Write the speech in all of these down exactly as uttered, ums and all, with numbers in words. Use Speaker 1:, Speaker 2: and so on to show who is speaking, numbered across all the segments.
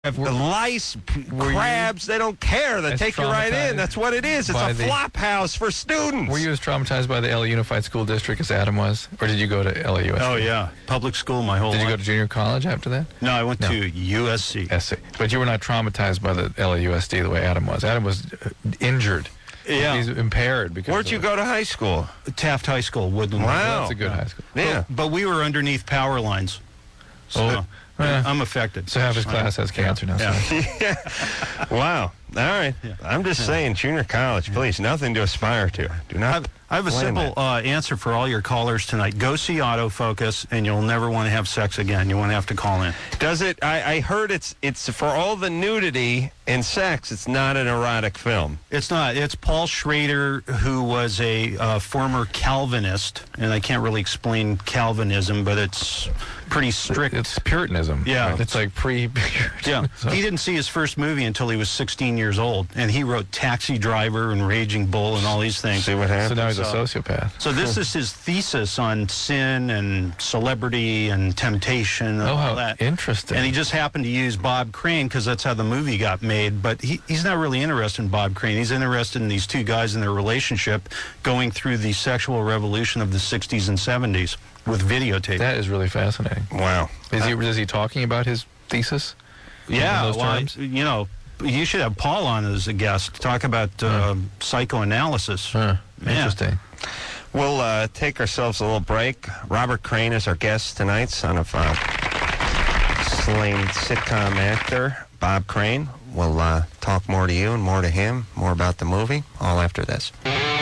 Speaker 1: If the lice, crabs, they don't care. They take you right in. That's what it is. It's a flop house for students.
Speaker 2: Were you as traumatized by the L A Unified School District as Adam was? Or did you go to L A U S C?
Speaker 3: Oh, yeah. Public school my whole life.
Speaker 2: Did you go to junior college after that?
Speaker 3: No, I went no. to U S C.
Speaker 2: S C. But you were not traumatized by the L A U S D the way Adam was. Adam was injured.
Speaker 3: Yeah.
Speaker 2: He's impaired. Because
Speaker 1: Where'd you go to high school?
Speaker 3: Taft High School, Woodland.
Speaker 1: Wow.
Speaker 2: Well, that's a good
Speaker 3: yeah.
Speaker 2: high school.
Speaker 1: Yeah.
Speaker 3: But, but we were underneath power lines. So
Speaker 2: oh. Yeah.
Speaker 3: I'm affected.
Speaker 2: So half his class has cancer now.
Speaker 3: Yeah.
Speaker 2: So.
Speaker 1: yeah. Wow. All right. Yeah. I'm just yeah. saying, junior college, please, nothing to aspire to. Do not.
Speaker 3: I've, I have a simple uh, answer for all your callers tonight. Go see Autofocus, and you'll never want to have sex again. You won't have to call in.
Speaker 1: Does it? I, I heard it's it's for all the nudity and sex. It's not an erotic film.
Speaker 3: It's not. It's Paul Schrader, who was a uh, former Calvinist, and I can't really explain Calvinism, but it's pretty strict.
Speaker 2: It's Puritanism.
Speaker 3: Yeah.
Speaker 2: Right? It's like pre
Speaker 3: Yeah. So. He didn't see his first movie until he was sixteen years old, and he wrote Taxi Driver and Raging Bull and all these things.
Speaker 1: See what happened?
Speaker 2: So now he's a sociopath.
Speaker 3: So this is his thesis on sin and celebrity and temptation and
Speaker 2: oh,
Speaker 3: all
Speaker 2: how
Speaker 3: that.
Speaker 2: Interesting.
Speaker 3: And he just happened to use Bob Crane because that's how the movie got made. But he, he's not really interested in Bob Crane. He's interested in these two guys and their relationship going through the sexual revolution of the sixties and seventies with videotape.
Speaker 2: That is really fascinating.
Speaker 1: Wow.
Speaker 2: Is he, is he talking about his thesis?
Speaker 3: Yeah,
Speaker 2: those
Speaker 3: well,
Speaker 2: terms?
Speaker 3: you know, you should have Paul on as a guest to talk about uh, hmm. psychoanalysis.
Speaker 2: Huh. Interesting.
Speaker 1: We'll uh, take ourselves a little break. Robert Crane is our guest tonight, son of uh, slain sitcom actor Bob Crane. We'll uh, talk more to you and more to him, more about the movie, all after this.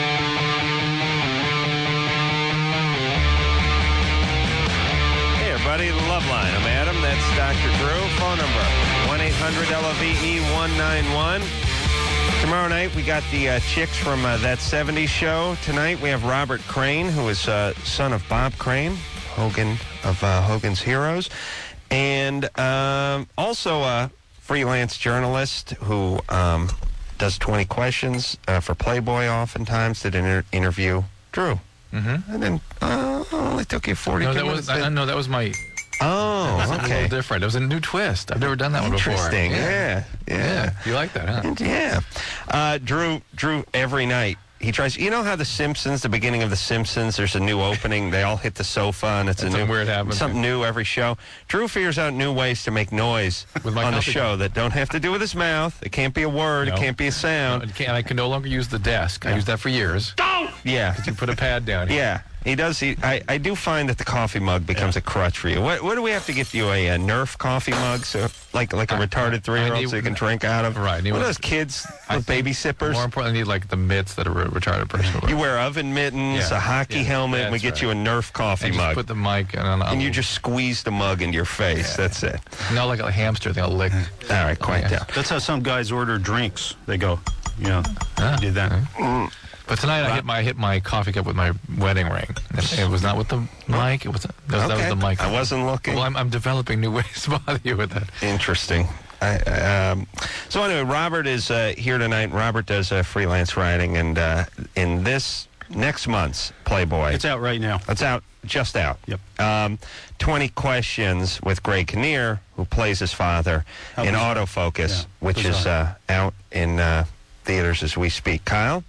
Speaker 1: Hey, everybody, the Love Line. I'm Adam. That's Doctor Drew. Phone number one eight hundred L O V E one nine one. Tomorrow night, we got the uh, chicks from uh, That seventies Show. Tonight, we have Robert Crane, who is uh, son of Bob Crane, Hogan of uh, Hogan's Heroes, and um, also a freelance journalist who um, does twenty questions uh, for Playboy oftentimes, did an inter- interview Drew.
Speaker 2: Mm-hmm.
Speaker 1: And then uh, only took you forty-two
Speaker 2: no, that
Speaker 1: minutes.
Speaker 2: Was, I, no, that was my...
Speaker 1: Oh,
Speaker 2: that was
Speaker 1: okay.
Speaker 2: a little different. It was a new twist. I've never done that one before.
Speaker 1: Interesting. Yeah. Yeah.
Speaker 2: yeah. You like that, huh?
Speaker 1: Yeah. Uh, Drew, Drew, every night he tries. You know how The Simpsons, the beginning of The Simpsons, there's a new opening. They all hit the sofa, and it's
Speaker 2: and
Speaker 1: a
Speaker 2: new
Speaker 1: new
Speaker 2: weird happens.
Speaker 1: Something new every show. Drew figures out new ways to make noise
Speaker 2: with my
Speaker 1: on the show that don't have to do with his mouth. It can't be a word. No. It can't be a sound.
Speaker 2: No, it can't, I can no longer use the desk. Yeah. I used that for years.
Speaker 1: Don't. Yeah.
Speaker 2: Because you put a pad down here.
Speaker 1: Yeah. He does. He, I, I do find that the coffee mug becomes yeah. a crutch for you. What, what do we have to get you a, a Nerf coffee mug, so like like a I, retarded three-year-old, so you can drink out of?
Speaker 2: Right.
Speaker 1: What are those kids with baby sippers?
Speaker 2: More importantly, I need like the mitts that a retarded person would wear.
Speaker 1: You wear oven mittens, yeah. a hockey yeah.
Speaker 2: That's
Speaker 1: helmet, and we get
Speaker 2: right.
Speaker 1: you a Nerf coffee
Speaker 2: and
Speaker 1: mug.
Speaker 2: Just put the mic and, and,
Speaker 1: and you just squeeze the mug into your face. Yeah. That's it.
Speaker 2: No, like a hamster, they'll lick.
Speaker 1: All right, quiet down.
Speaker 3: That's how some guys order drinks. They go, you know, ah, do that.
Speaker 1: Mm.
Speaker 2: But tonight I hit my I hit my coffee cup with my wedding ring. And it was not with the mic. It was that was,
Speaker 1: okay.
Speaker 2: that was the mic.
Speaker 1: I wasn't looking.
Speaker 2: Well, I'm, I'm developing new ways to bother you with that.
Speaker 1: Interesting. I, um, so anyway, Robert is uh, here tonight. Robert does uh, freelance writing, and uh, in this next month's Playboy,
Speaker 3: it's out right now.
Speaker 1: It's out, just out.
Speaker 3: Yep.
Speaker 1: Um, Twenty Questions with Greg Kinnear, who plays his father How in Autofocus, yeah. which is uh, out in uh, theaters as we speak. Kyle.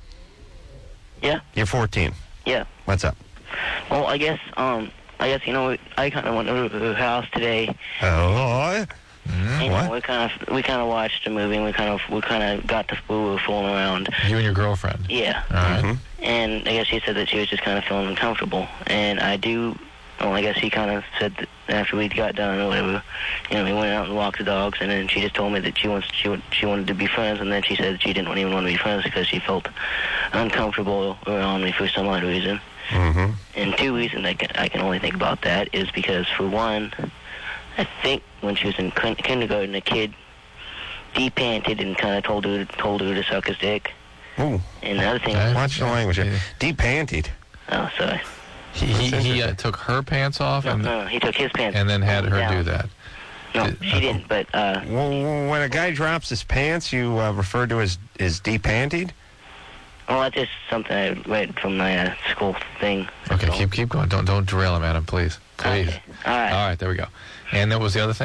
Speaker 4: Yeah.
Speaker 1: You're fourteen.
Speaker 4: Yeah.
Speaker 1: What's up?
Speaker 4: Well, I guess, um, I guess, you know, I kind of went to the house today.
Speaker 1: Oh,
Speaker 4: mm, you
Speaker 1: what?
Speaker 4: know, we kind of, we kind of watched a movie, and we kind of, we kind of got to, we were fooling around.
Speaker 2: You and your girlfriend?
Speaker 4: Yeah.
Speaker 2: All right.
Speaker 1: Mm-hmm.
Speaker 4: And I guess she said that she was just kind of feeling uncomfortable. And I do, well, I guess he kind of said that after we got done or whatever, you know, we went out and walked the dogs, and then she just told me that she wants, she, she wanted to be friends, and then she said that she didn't even want to be friends because she felt uncomfortable around me for some odd reason.
Speaker 1: Mm-hmm.
Speaker 4: And two reasons I can, I can only think about that is because, for one, I think when she was in kindergarten, a kid depanted and kind of told her told her to suck his dick.
Speaker 1: Ooh.
Speaker 4: And the other thing...
Speaker 1: Watch the language. Yeah. Depanted.
Speaker 4: Oh, sorry.
Speaker 2: He, he, he uh, took her pants off?
Speaker 4: No,
Speaker 2: and
Speaker 4: no, he took his pants
Speaker 2: and then had her
Speaker 4: down.
Speaker 2: do that.
Speaker 4: No, Did, she uh, didn't, but... Uh,
Speaker 1: well, when a guy drops his pants, you uh, refer to as, as depanted?
Speaker 4: Well, that's just something I read from my uh, school thing.
Speaker 2: Okay,
Speaker 4: so.
Speaker 2: keep keep going. Don't don't derail him, Adam, please. Please.
Speaker 4: Okay. All right.
Speaker 2: All right, there we go. And then what was the other thing?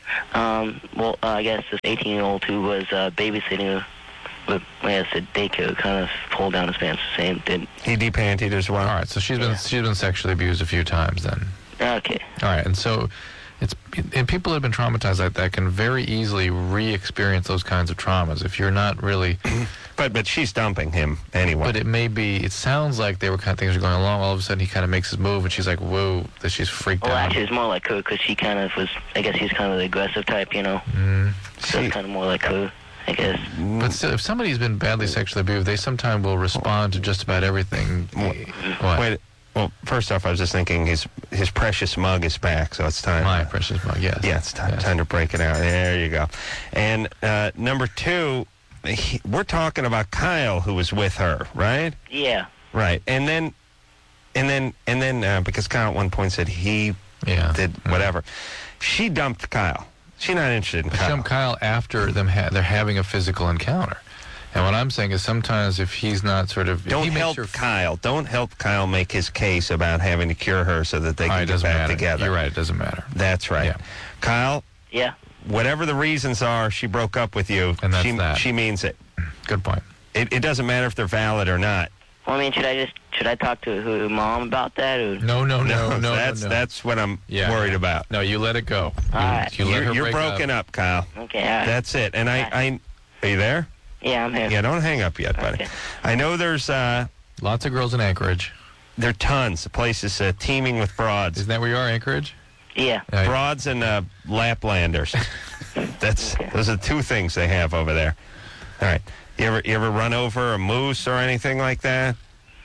Speaker 4: Um, well, uh, I guess this eighteen-year-old who was uh, babysitting her, with, I guess, a daycare kind of pulled down his pants the same. Did
Speaker 1: He depantied as well.
Speaker 2: All right, so she's been
Speaker 4: Yeah.
Speaker 2: she's been sexually abused a few times then.
Speaker 4: okay.
Speaker 2: All right, and so it's and people that have been traumatized like that can very easily re-experience those kinds of traumas if you're not really.
Speaker 1: But but she's dumping him anyway.
Speaker 2: But it may be. It sounds like they were kind of things are going along. All of a sudden, he kind of makes his move, and she's like, "Whoa!" That she's freaked
Speaker 4: Well,
Speaker 2: out.
Speaker 4: actually, it's more like her because she kind of was. I guess he's kind of the aggressive type, you know.
Speaker 2: Mm.
Speaker 4: So
Speaker 1: See-
Speaker 4: it's kind of more like her, I guess.
Speaker 2: But still, if somebody's been badly sexually abused, they sometimes will respond to just about everything. What?
Speaker 1: Wait. Well, first off, I was just thinking his his precious mug is back, so it's time.
Speaker 2: My precious mug, yes.
Speaker 1: Yeah, it's time,
Speaker 2: Yes.
Speaker 1: time to break it out. There you go. And uh, number two, he, we're talking about Kyle, who was with her, right?
Speaker 4: Yeah.
Speaker 1: Right. And then, and then, and then, uh, because Kyle at one point said he
Speaker 2: Yeah.
Speaker 1: did
Speaker 2: Mm.
Speaker 1: whatever, she dumped Kyle. She's not interested in
Speaker 2: But
Speaker 1: Kyle.
Speaker 2: some Kyle after them ha- they're having a physical encounter. And what I'm saying is sometimes if he's not sort of... if
Speaker 1: Don't
Speaker 2: he makes
Speaker 1: help
Speaker 2: her-
Speaker 1: Kyle. Don't help Kyle make his case about having to cure her so that they
Speaker 2: All right,
Speaker 1: can
Speaker 2: it
Speaker 1: get
Speaker 2: doesn't
Speaker 1: back
Speaker 2: matter.
Speaker 1: together.
Speaker 2: You're right, it doesn't matter.
Speaker 1: That's right.
Speaker 2: Yeah.
Speaker 1: Kyle,
Speaker 4: Yeah.
Speaker 1: whatever the reasons are, she broke up with you.
Speaker 2: And that's
Speaker 1: she,
Speaker 2: that.
Speaker 1: she means it.
Speaker 2: Good point.
Speaker 1: it. It doesn't matter if they're valid or not.
Speaker 4: Well, I mean, should I just should I talk to her mom about that? Or?
Speaker 2: No, no, no, no, no.
Speaker 1: that's
Speaker 2: no.
Speaker 1: that's what I'm
Speaker 2: Yeah,
Speaker 1: worried
Speaker 2: yeah.
Speaker 1: about.
Speaker 2: No, you let it go. You,
Speaker 4: All right.
Speaker 2: you let
Speaker 1: You're,
Speaker 2: her
Speaker 1: you're
Speaker 2: break
Speaker 1: broken up. Kyle.
Speaker 4: Okay. All right.
Speaker 1: That's it. And I,
Speaker 4: Right.
Speaker 1: I, are you there?
Speaker 4: Yeah, I'm here.
Speaker 1: Yeah, don't hang up yet, buddy.
Speaker 4: Okay.
Speaker 1: I know there's uh,
Speaker 2: Lots of girls in Anchorage.
Speaker 1: there are tons. The place is uh, teeming with broads.
Speaker 2: Isn't that where you are, Anchorage?
Speaker 4: Yeah.
Speaker 2: Yeah.
Speaker 1: Broads and uh, Laplanders. That's
Speaker 4: Okay.
Speaker 1: those are two things they have over there. All right. You ever you ever run over a moose or anything like that?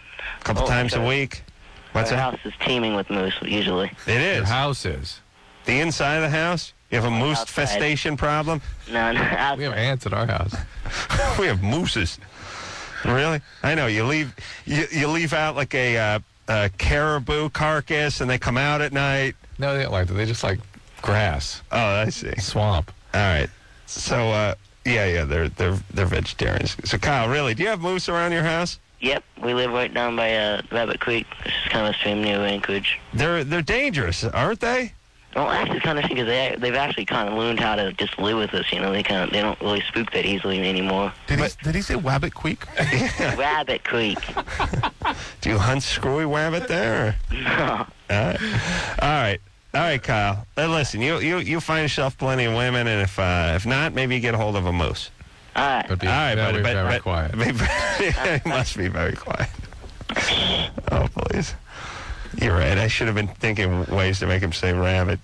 Speaker 1: A couple
Speaker 4: Oh,
Speaker 1: times
Speaker 4: sure.
Speaker 1: a week. What's
Speaker 4: Our
Speaker 1: that?
Speaker 4: house is teeming with moose usually.
Speaker 1: It
Speaker 2: Your
Speaker 1: is.
Speaker 2: house is.
Speaker 1: The inside of the house. You have a
Speaker 4: Oh,
Speaker 1: moose
Speaker 4: outside.
Speaker 1: festation problem.
Speaker 4: No, no. Outside.
Speaker 2: We have ants at our house.
Speaker 1: We have mooses. Really? I know. You leave you, you leave out like a, uh, a caribou carcass, and they come out at night.
Speaker 2: No, they don't like that. They just like grass,
Speaker 1: Oh, I see.
Speaker 2: swamp.
Speaker 1: All right. So, uh, yeah, yeah, they're they're they're vegetarians. So, Kyle, really, do you have moose around your house?
Speaker 4: Yep, we live right down by uh, Rabbit Creek. It's just kind of a stream near Anchorage.
Speaker 1: They're they're dangerous, aren't they?
Speaker 4: Well, actually, it's kind of because they they've actually kind of learned how to just live with us. You know, they kind of they don't really spook that easily anymore.
Speaker 5: Did he, did he say Wabbit Creek?
Speaker 4: Rabbit Creek.
Speaker 1: Do you hunt screwy wabbit there? Or?
Speaker 4: No.
Speaker 1: All right. All right. All right, Kyle. Uh, listen, you you you find yourself plenty of women, and if uh, if not, maybe you get a hold of a moose.
Speaker 4: All right.
Speaker 2: Would be
Speaker 1: All right,
Speaker 2: very,
Speaker 1: buddy. But,
Speaker 2: very
Speaker 1: but,
Speaker 2: quiet.
Speaker 1: it must be very quiet. Oh, please. You're right. I should have been thinking ways to make him say rabbit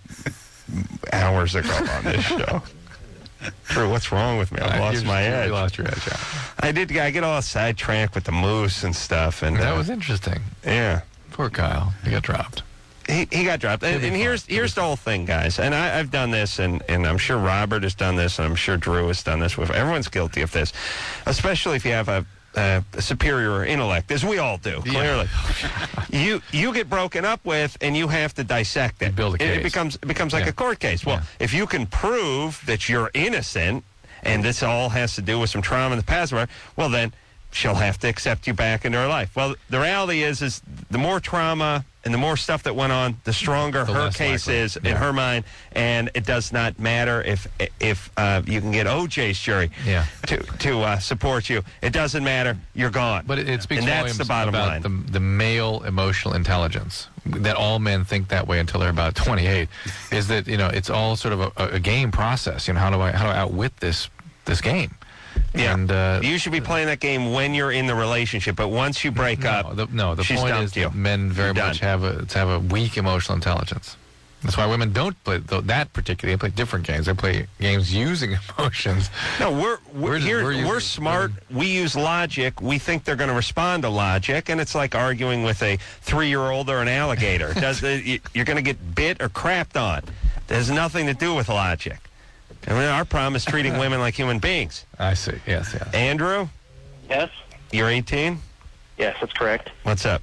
Speaker 1: hours ago on this show. Drew, what's wrong with me? I've
Speaker 2: Uh,
Speaker 1: lost
Speaker 2: you-
Speaker 1: my
Speaker 2: you
Speaker 1: edge.
Speaker 2: lost your edge. Yeah.
Speaker 1: I did. I get all sidetracked with the moose and stuff, and
Speaker 2: That
Speaker 1: uh,
Speaker 2: was interesting.
Speaker 1: yeah.
Speaker 2: Poor Kyle. He got dropped.
Speaker 1: He, he got dropped. And,
Speaker 2: He'll be
Speaker 1: and
Speaker 2: fine.
Speaker 1: here's
Speaker 2: He'll
Speaker 1: here's
Speaker 2: be
Speaker 1: the whole thing, guys. And I, I've done this, and, and I'm sure Robert has done this, and I'm sure Drew has done this. With everyone's guilty of this, especially if you have a, a superior intellect, as we all do. Clearly, you you get broken up with, and you have to dissect it.
Speaker 2: You build a
Speaker 1: It- It
Speaker 2: case.
Speaker 1: becomes it becomes like
Speaker 2: Yeah.
Speaker 1: a court case. Well,
Speaker 2: Yeah.
Speaker 1: if you can prove that you're innocent, and this all has to do with some trauma in the past, well then she'll have to accept you back into her life. Well, the reality is, is the more trauma and the more stuff that went on, the stronger
Speaker 2: The
Speaker 1: her
Speaker 2: less
Speaker 1: case
Speaker 2: likely.
Speaker 1: is in
Speaker 2: Yeah.
Speaker 1: her mind, and it does not matter if if uh, you can get O J's jury
Speaker 2: Yeah.
Speaker 1: to to uh, support you. It doesn't matter. You're gone.
Speaker 2: But it, it speaks
Speaker 1: and that's
Speaker 2: volumes
Speaker 1: the bottom
Speaker 2: about
Speaker 1: line.
Speaker 2: the, the male emotional intelligence that all men think that way until they're about twenty-eight. Is that you know it's all sort of a, a game process. You know how do I how do I outwit this this game?
Speaker 1: Yeah.
Speaker 2: And uh,
Speaker 1: You should be playing that game when you're in the relationship, but once you break
Speaker 2: no,
Speaker 1: up,
Speaker 2: the, no. The
Speaker 1: she's
Speaker 2: point
Speaker 1: dumped
Speaker 2: is
Speaker 1: you.
Speaker 2: that men very
Speaker 1: You're
Speaker 2: much
Speaker 1: done.
Speaker 2: have a to have a weak emotional intelligence. That's why women don't play th- that particularly. They play different games. They play games using emotions.
Speaker 1: No, we're we're,
Speaker 2: We're just-
Speaker 1: here,
Speaker 2: we're
Speaker 1: we're,
Speaker 2: using-
Speaker 1: smart. We use logic. We think they're going to respond to logic, and it's like arguing with a three-year-old or an alligator. Does the, you- you're going to get bit or crapped on? There's nothing to do with logic. I mean, our problem is treating women like human beings.
Speaker 2: I see. Yes. Yes.
Speaker 1: Andrew,
Speaker 6: Yes,
Speaker 1: you're eighteen.
Speaker 6: yes, that's correct.
Speaker 1: What's up?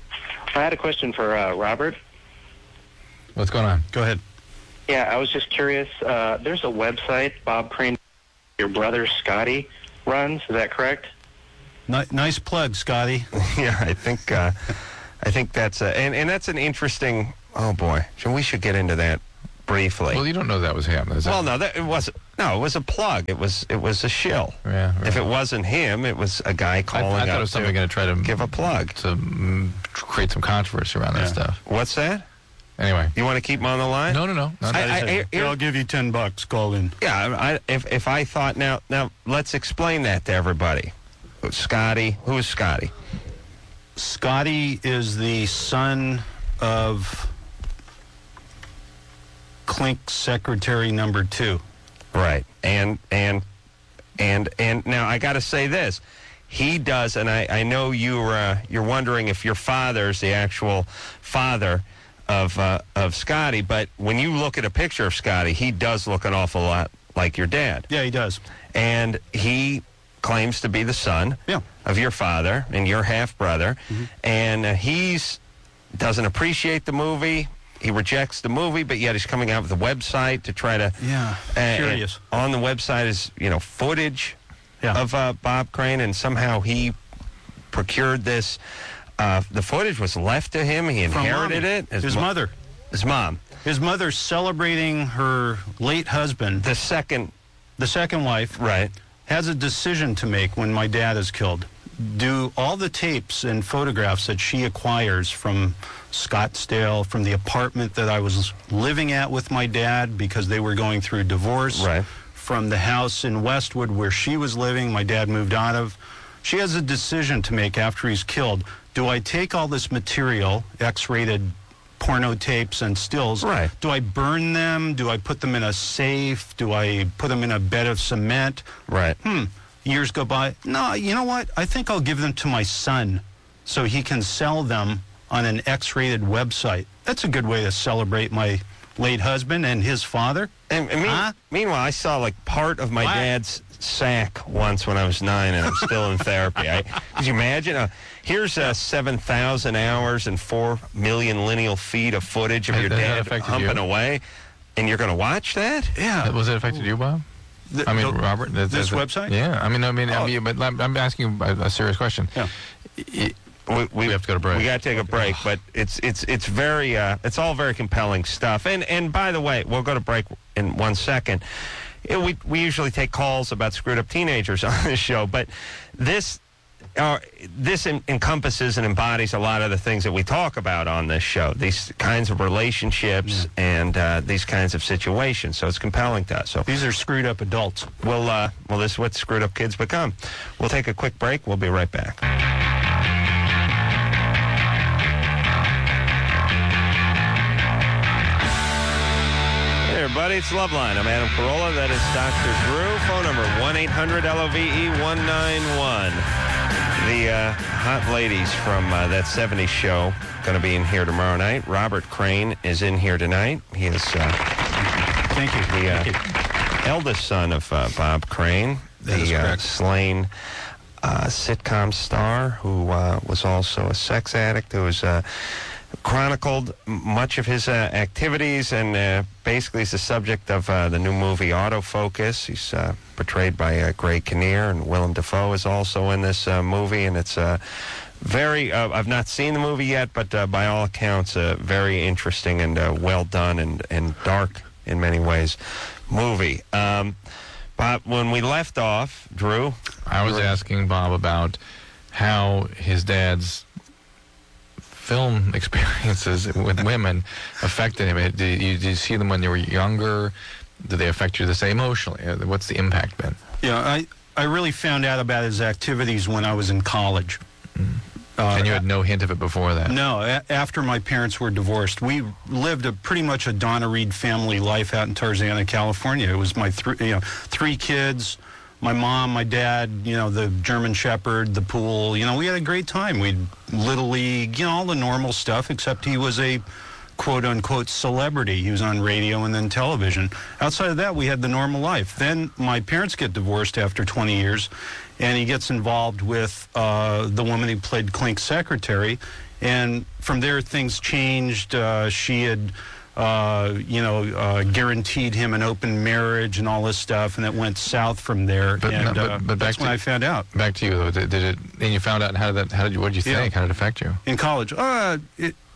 Speaker 6: I had a question for uh, Robert.
Speaker 2: What's going on?
Speaker 3: Go ahead.
Speaker 6: Yeah, I was just curious. Uh, there's a website Bob Crane, your brother Scotty, runs. Is that correct?
Speaker 3: Ni- nice plug, Scotty.
Speaker 1: Yeah, I think uh, I think that's a, and and that's an interesting. Oh boy, so we should get into that briefly.
Speaker 2: Well, you don't know that was him. Is that-
Speaker 1: Well, no, that, it wasn't. No, it was a plug. It was it was a shill.
Speaker 2: Yeah, right.
Speaker 1: If it wasn't him, it was a guy
Speaker 2: I,
Speaker 1: calling
Speaker 2: I thought
Speaker 1: up
Speaker 2: it was somebody
Speaker 1: to
Speaker 2: going to try to
Speaker 1: give a plug.
Speaker 2: to mm, create some controversy around that
Speaker 3: Yeah.
Speaker 2: stuff.
Speaker 1: What's that?
Speaker 2: Anyway,
Speaker 1: You want to keep him on the line?
Speaker 2: no, no, no. Not
Speaker 1: I-
Speaker 2: that.
Speaker 1: I- I-
Speaker 3: Here, I'll give you ten bucks. Call in.
Speaker 1: Yeah, I, if if I thought now now let's explain that to everybody. Scotty, who is Scotty?
Speaker 3: Scotty is the son of Klink's secretary number two.
Speaker 1: Right, and and and and now I got to say this. He does, and I, I know you're uh, you're wondering if your father's the actual father of uh, of Scotty, but when you look at a picture of Scotty, he does look an awful lot like your dad,
Speaker 3: Yeah, he does.
Speaker 1: and he claims to be the son
Speaker 3: Yeah.
Speaker 1: of your father and your half brother, and uh, he's doesn't appreciate the movie. He rejects the movie, but yet he's coming out with a website to try to.
Speaker 3: Yeah,
Speaker 1: uh,
Speaker 3: curious.
Speaker 1: On the website is you know footage
Speaker 3: Yeah.
Speaker 1: of uh, Bob Crane, and somehow he procured this. Uh, the footage was left to him. He
Speaker 3: From
Speaker 1: inherited
Speaker 3: Mommy.
Speaker 1: it.
Speaker 3: His
Speaker 1: mo-
Speaker 3: mother.
Speaker 1: His mom.
Speaker 3: His mother's celebrating her late husband,
Speaker 1: The second,
Speaker 3: the second wife,
Speaker 1: right?
Speaker 3: has a decision to make when my dad is killed. Do all the tapes and photographs that she acquires from Scottsdale, from the apartment that I was living at with my dad because they were going through divorce,
Speaker 1: Right.
Speaker 3: from the house in Westwood where she was living, my dad moved out of. She has a decision to make after he's killed. Do I take all this material, X-rated porno tapes and stills?
Speaker 1: Right.
Speaker 3: Do I burn them? Do I put them in a safe? Do I put them in a bed of cement?
Speaker 1: Right.
Speaker 3: Hmm. Years go by. No, you know what? I think I'll give them to my son so he can sell them on an X-rated website. That's a good way to celebrate my late husband and his father.
Speaker 1: And, and mean,
Speaker 3: Huh?
Speaker 1: meanwhile, I saw like part of my
Speaker 3: What?
Speaker 1: dad's sack once when I was nine, and I'm still in therapy. I, could you imagine? Uh, here's uh, seven thousand hours and four million lineal feet of footage of
Speaker 2: Has
Speaker 1: your
Speaker 2: that
Speaker 1: dad
Speaker 2: affected
Speaker 1: humping
Speaker 2: you?
Speaker 1: away, and you're going to watch that?
Speaker 3: Yeah.
Speaker 2: Was it affected you, Bob?
Speaker 3: The-
Speaker 2: I mean,
Speaker 3: the-
Speaker 2: Robert. that-
Speaker 3: this
Speaker 2: that-
Speaker 3: website?
Speaker 2: Yeah. I mean, I mean, I
Speaker 3: Oh.
Speaker 2: mean, but I'm, I'm asking you a, a serious question.
Speaker 3: Yeah.
Speaker 2: I-
Speaker 1: We,
Speaker 2: We have to go to break.
Speaker 1: We got to take a break, but it's it's it's very uh, it's all very compelling stuff. And and by the way, we'll go to break in one second. Yeah, we we usually take calls about screwed up teenagers on this show, but this uh, this en- encompasses and embodies a lot of the things that we talk about on this show. These kinds of relationships and uh, these kinds of situations. So it's compelling to us. So
Speaker 3: These are screwed up adults.
Speaker 1: we'll uh, well, this is what screwed up kids become. We'll take a quick break. We'll be right back. Hey everybody, it's Loveline. I'm Adam Carolla. That is Doctor Drew. Phone number one eight hundred L O V E one nine one. The uh, hot ladies from uh, that seventies show going to be in here tomorrow night. Robert Crane is in here tonight. He is uh,
Speaker 3: Thank you.
Speaker 1: the uh,
Speaker 3: Thank you.
Speaker 1: eldest son of uh, Bob Crane,
Speaker 2: That is
Speaker 1: the uh,
Speaker 2: correct.
Speaker 1: slain uh, sitcom star who uh, was also a sex addict, who was uh, chronicled m- much of his uh, activities, and uh, basically is the subject of uh, the new movie Autofocus. He's uh, portrayed by uh, Greg Kinnear, and Willem Dafoe is also in this uh, movie, and it's uh, very, uh, I've not seen the movie yet, but uh, by all accounts, uh, very interesting and uh, well done and, and dark in many ways movie. Um, but when we left off, Drew,
Speaker 2: I was
Speaker 1: you were-
Speaker 2: asking Bob about how his dad's film experiences with women affected him. Did you, did you see them when you were younger? Did they affect you the same emotionally? Uh, What's the impact been?
Speaker 3: Yeah, I, I really found out about his activities when I was in college. Uh,
Speaker 2: And you had no hint of it before that?
Speaker 3: No, a- after my parents were divorced, we lived a pretty much a Donna Reed family life out in Tarzana, California. It was my three, you know, three kids, my mom, my dad, you know, the German Shepherd, the pool. You know, we had a great time. We'd Little League, you know, all the normal stuff, except he was a quote-unquote celebrity. He was on radio and then television. Outside of that, we had the normal life. Then my parents get divorced after twenty years, and he gets involved with uh, the woman who played Klink's secretary. And from there, things changed. Uh, she had, uh, you know, uh, guaranteed him an open marriage and all this stuff, and it went south from there.
Speaker 2: But-
Speaker 3: and
Speaker 2: no, but-
Speaker 3: uh,
Speaker 2: but back
Speaker 3: that's when
Speaker 2: to-
Speaker 3: I found out.
Speaker 2: Back to you though. Did, did it? And you found out how did that? How did you? What did you
Speaker 3: Yeah.
Speaker 2: think? How did it affect you?
Speaker 3: In college, uh, it,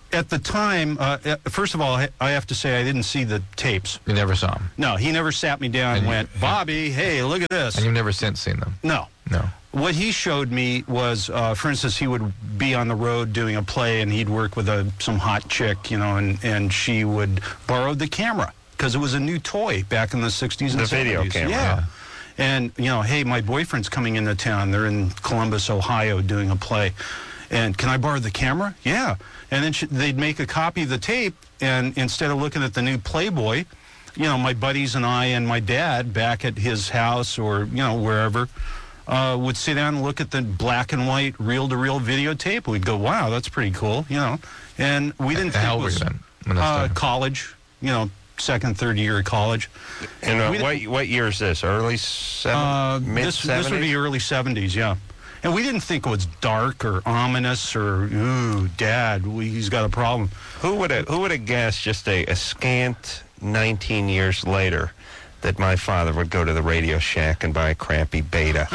Speaker 3: at the time, uh, uh, first of all, I I have to say I didn't see the tapes.
Speaker 2: You never saw him.
Speaker 3: No, he never sat me down and,
Speaker 2: And you-
Speaker 3: went, Bobby, hey, look at this.
Speaker 2: And you've never since seen them?
Speaker 3: No.
Speaker 2: No.
Speaker 3: What he showed me was, uh, for instance, he would be on the road doing a play, and he'd work with a some hot chick, you know, and, and she would borrow the camera because it was a new toy back in the sixties and
Speaker 1: The video
Speaker 3: seventies.
Speaker 1: camera.
Speaker 3: Yeah.
Speaker 2: Yeah.
Speaker 3: And, you know, hey, my boyfriend's coming into town. They're in Columbus, Ohio, doing a play. And can I borrow the camera? Yeah. And then she, they'd make a copy of the tape, and instead of looking at the new Playboy, you know, my buddies and I and my dad back at his house or, you know, wherever, uh, would sit down and look at the black and white reel-to-reel videotape. We'd go, wow, that's pretty cool, you know. And we didn't
Speaker 2: How
Speaker 3: think
Speaker 2: old
Speaker 3: it
Speaker 2: were
Speaker 3: was
Speaker 2: you then when this
Speaker 3: uh,
Speaker 2: started?
Speaker 3: college, you know, second, third year of college.
Speaker 1: And uh,
Speaker 3: We
Speaker 1: what
Speaker 3: didn't-
Speaker 1: what year is this? Early seven,
Speaker 3: Uh,
Speaker 1: mid
Speaker 3: this,
Speaker 1: seventies.
Speaker 3: this would be early seventies, yeah. And we didn't think it was dark or ominous or, ooh, Dad, we, he's got a problem.
Speaker 1: Who would have who would have guessed just a, a scant nineteen years later that my father would go to the Radio Shack and buy a crappy Beta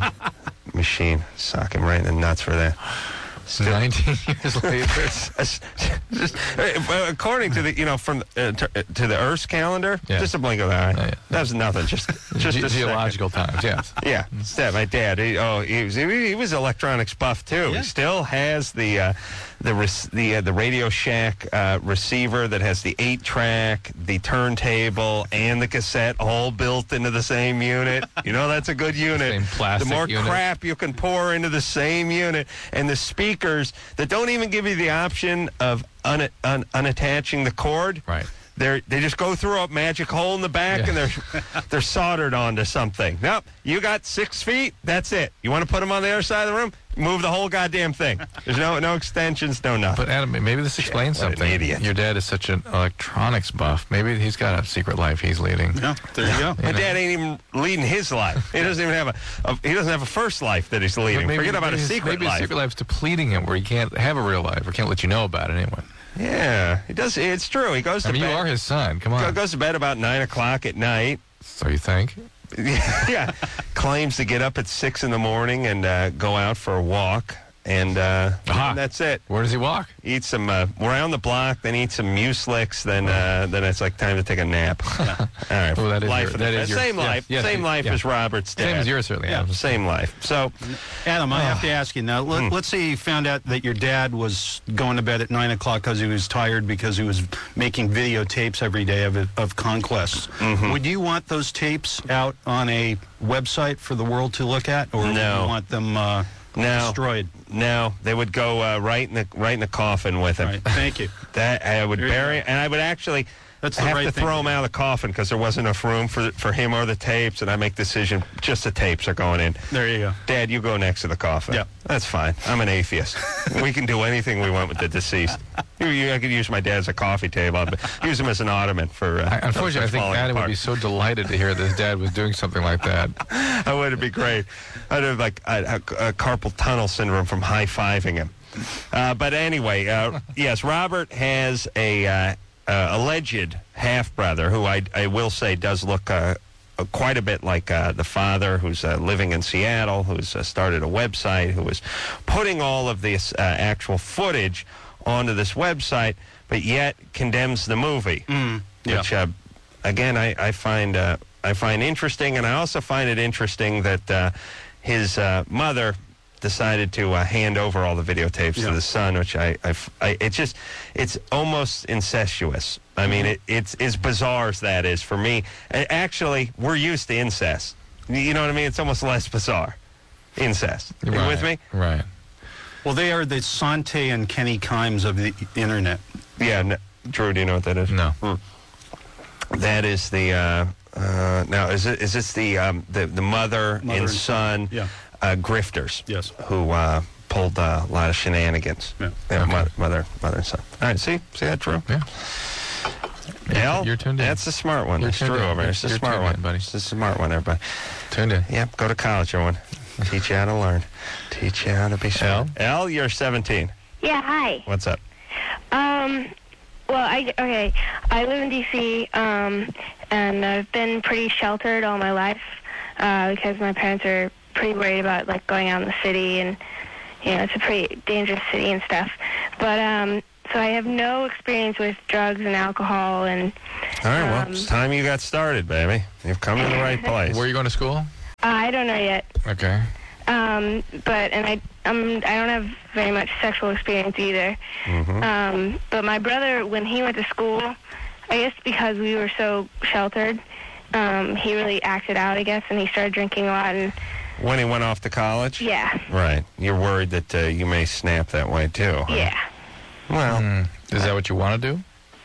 Speaker 1: machine? Sock him right in the nuts for that. Still-
Speaker 2: nineteen years later.
Speaker 1: Just- just- uh, according to the you know from uh, to, uh, to the Earth's calendar,
Speaker 2: Yeah.
Speaker 1: just a blink of the eye.
Speaker 2: Yeah, yeah.
Speaker 1: That's nothing. Just just
Speaker 2: Ge-
Speaker 1: a second.
Speaker 2: geological times, yes.
Speaker 1: Yeah, Steph, my dad. He, oh, he was he, he was electronics buff too.
Speaker 3: Yeah.
Speaker 1: He still has the uh, the res- the uh, the Radio Shack uh, receiver that has the eight track, the turntable, and the cassette all built into the same unit. You know that's a good unit.
Speaker 2: Same plastic
Speaker 1: the more
Speaker 2: unit.
Speaker 1: crap you can pour into the same unit, and the speakers that don't even give you the option of un- un- unattaching the cord.
Speaker 2: Right.
Speaker 1: They're, they just go through a magic hole in the back
Speaker 2: Yeah.
Speaker 1: and they're they're soldered onto something. Nope, you got six feet. That's it. You want to put them on the other side of the room? Move the whole goddamn thing. There's no no extensions, no nothing.
Speaker 2: But Adam, maybe this explains
Speaker 1: what an
Speaker 2: something.
Speaker 1: idiot.
Speaker 2: Your dad is such an electronics buff. Maybe he's got a secret life he's leading.
Speaker 3: Yeah, there you go.
Speaker 1: My
Speaker 2: you know.
Speaker 1: dad ain't even leading his life. He doesn't even have a, a he doesn't have a first life that he's
Speaker 2: But
Speaker 1: leading.
Speaker 2: maybe-
Speaker 1: Forget about
Speaker 2: maybe
Speaker 1: a
Speaker 2: his-
Speaker 1: secret
Speaker 2: maybe
Speaker 1: life.
Speaker 2: his secret life's depleting him, where he can't have a real life or can't let you know about it anyway.
Speaker 1: Yeah, he does. It's true. He goes to
Speaker 2: I mean,
Speaker 1: bed.
Speaker 2: you are his son. Come on.
Speaker 1: Goes to bed about nine o'clock at night.
Speaker 2: So you think?
Speaker 1: Yeah, claims to get up at six in the morning and uh, go out for a walk, and, uh,
Speaker 2: Aha.
Speaker 1: and that's it.
Speaker 2: Where does he walk?
Speaker 1: Eat some uh, around the block, then eat some Mueslix, then uh, then it's like time to take a nap. All right,
Speaker 2: Well, that is
Speaker 1: life
Speaker 2: your-
Speaker 1: of the
Speaker 2: that is
Speaker 1: best.
Speaker 2: your-
Speaker 1: same
Speaker 2: yes,
Speaker 1: life,
Speaker 2: yes,
Speaker 1: same life
Speaker 2: yeah.
Speaker 1: as Robert's dad.
Speaker 2: Same as yours, certainly.
Speaker 1: Yeah,
Speaker 2: Adam.
Speaker 1: same life. So
Speaker 3: Adam, I have to ask you now. Let,
Speaker 1: Hmm.
Speaker 3: Let's say you found out that your dad was going to bed at nine o'clock because he was tired because he was making videotapes every day of of conquests.
Speaker 1: Mm-hmm.
Speaker 3: Would you want those tapes out on a website for the world to look at, or would
Speaker 1: No.
Speaker 3: you want them uh,
Speaker 1: No.
Speaker 3: destroyed?
Speaker 1: no, they would go uh, right in the right in the coffin with him.
Speaker 3: All right, thank you.
Speaker 1: That I would
Speaker 3: There you
Speaker 1: bury,
Speaker 3: go.
Speaker 1: and I would actually
Speaker 3: That's the
Speaker 1: have
Speaker 3: right
Speaker 1: to
Speaker 3: thing
Speaker 1: throw
Speaker 3: to
Speaker 1: him
Speaker 3: do.
Speaker 1: out of the coffin because there wasn't enough room for for him or the tapes, and I make decision just the tapes are going in.
Speaker 3: There you go.
Speaker 1: Dad, you go next to the coffin.
Speaker 3: Yeah.
Speaker 1: That's fine. I'm an atheist. We can do anything we want with the deceased. You, you, I could use my dad as a coffee table. But use him as an ottoman for. Uh,
Speaker 2: I, unfortunately, I
Speaker 1: for
Speaker 2: think
Speaker 1: falling
Speaker 2: Adam would
Speaker 1: apart.
Speaker 2: be so delighted to hear that his dad was doing something like that.
Speaker 1: I would. It'd be great. I'd have like a, a, a carpal tunnel syndrome from high fiving him. Uh, but anyway, uh, yes, Robert has a uh, uh, alleged half brother who I, I will say does look uh, uh, quite a bit like uh, the father, who's uh, living in Seattle, who's uh, started a website, who is putting all of this uh, actual footage onto this website, but yet condemns the movie,
Speaker 3: Mm, yeah.
Speaker 1: which uh, again I, I find uh, I find interesting, and I also find it interesting that uh, his uh, mother decided to uh, hand over all the videotapes
Speaker 3: Yeah.
Speaker 1: to the son, which I, I, I it's just it's almost incestuous. I mean, it, it's as bizarre as that is for me. A- Actually, we're used to incest. You know what I mean? It's almost less bizarre. Incest. You
Speaker 2: Right,
Speaker 1: with me?
Speaker 2: Right.
Speaker 3: Well, they are the Sante and Kenny Kimes of the internet.
Speaker 1: Yeah. No, Drew, do you know what that is?
Speaker 2: No.
Speaker 1: That is the. Uh, uh, now, is it is this the um, the the mother,
Speaker 3: Mother
Speaker 1: and
Speaker 3: and
Speaker 1: son,
Speaker 3: son, yeah.
Speaker 1: uh, grifters?
Speaker 3: Yes.
Speaker 1: Who uh, pulled uh, a lot of shenanigans?
Speaker 3: Yeah.
Speaker 1: Yeah,
Speaker 2: Okay.
Speaker 1: mother, mother, mother and son. All right. See, see that, Drew?
Speaker 2: Yeah.
Speaker 1: Al,
Speaker 2: You're tuned in.
Speaker 1: That's the smart one.
Speaker 2: You're
Speaker 1: That's Drew
Speaker 2: tuned in.
Speaker 1: over there. It's the
Speaker 2: You're
Speaker 1: smart
Speaker 2: tuned
Speaker 1: one,
Speaker 2: in, buddy.
Speaker 1: It's the smart one, everybody.
Speaker 2: Tuned in.
Speaker 1: Yep. Go to college, everyone. Teach you how to learn. Teach you how to be smart.
Speaker 2: Al?
Speaker 1: Al, you're seventeen.
Speaker 7: Yeah, hi.
Speaker 1: What's up?
Speaker 7: Um, well, I okay. I live in D C, um, and I've been pretty sheltered all my life uh, because my parents are pretty worried about like going out in the city, and you know it's a pretty dangerous city and stuff. But um, so I have no experience with drugs and alcohol, and
Speaker 1: All right, well,
Speaker 7: Um,
Speaker 1: it's time you got started, baby. You've come to the right place.
Speaker 2: Where are you going to school?
Speaker 7: uh, I don't know yet.
Speaker 2: Okay.
Speaker 7: Um, but and I um I don't have very much sexual experience either.
Speaker 1: Mhm.
Speaker 7: Um, but my brother, when he went to school, I guess because we were so sheltered, um, he really acted out, I guess, and he started drinking a lot. And
Speaker 1: When he went off to college?
Speaker 7: yeah,
Speaker 1: Right. You're worried that uh, you may snap that way, too. Huh?
Speaker 7: yeah.
Speaker 1: Well,
Speaker 2: Hmm. Is that what you want to do?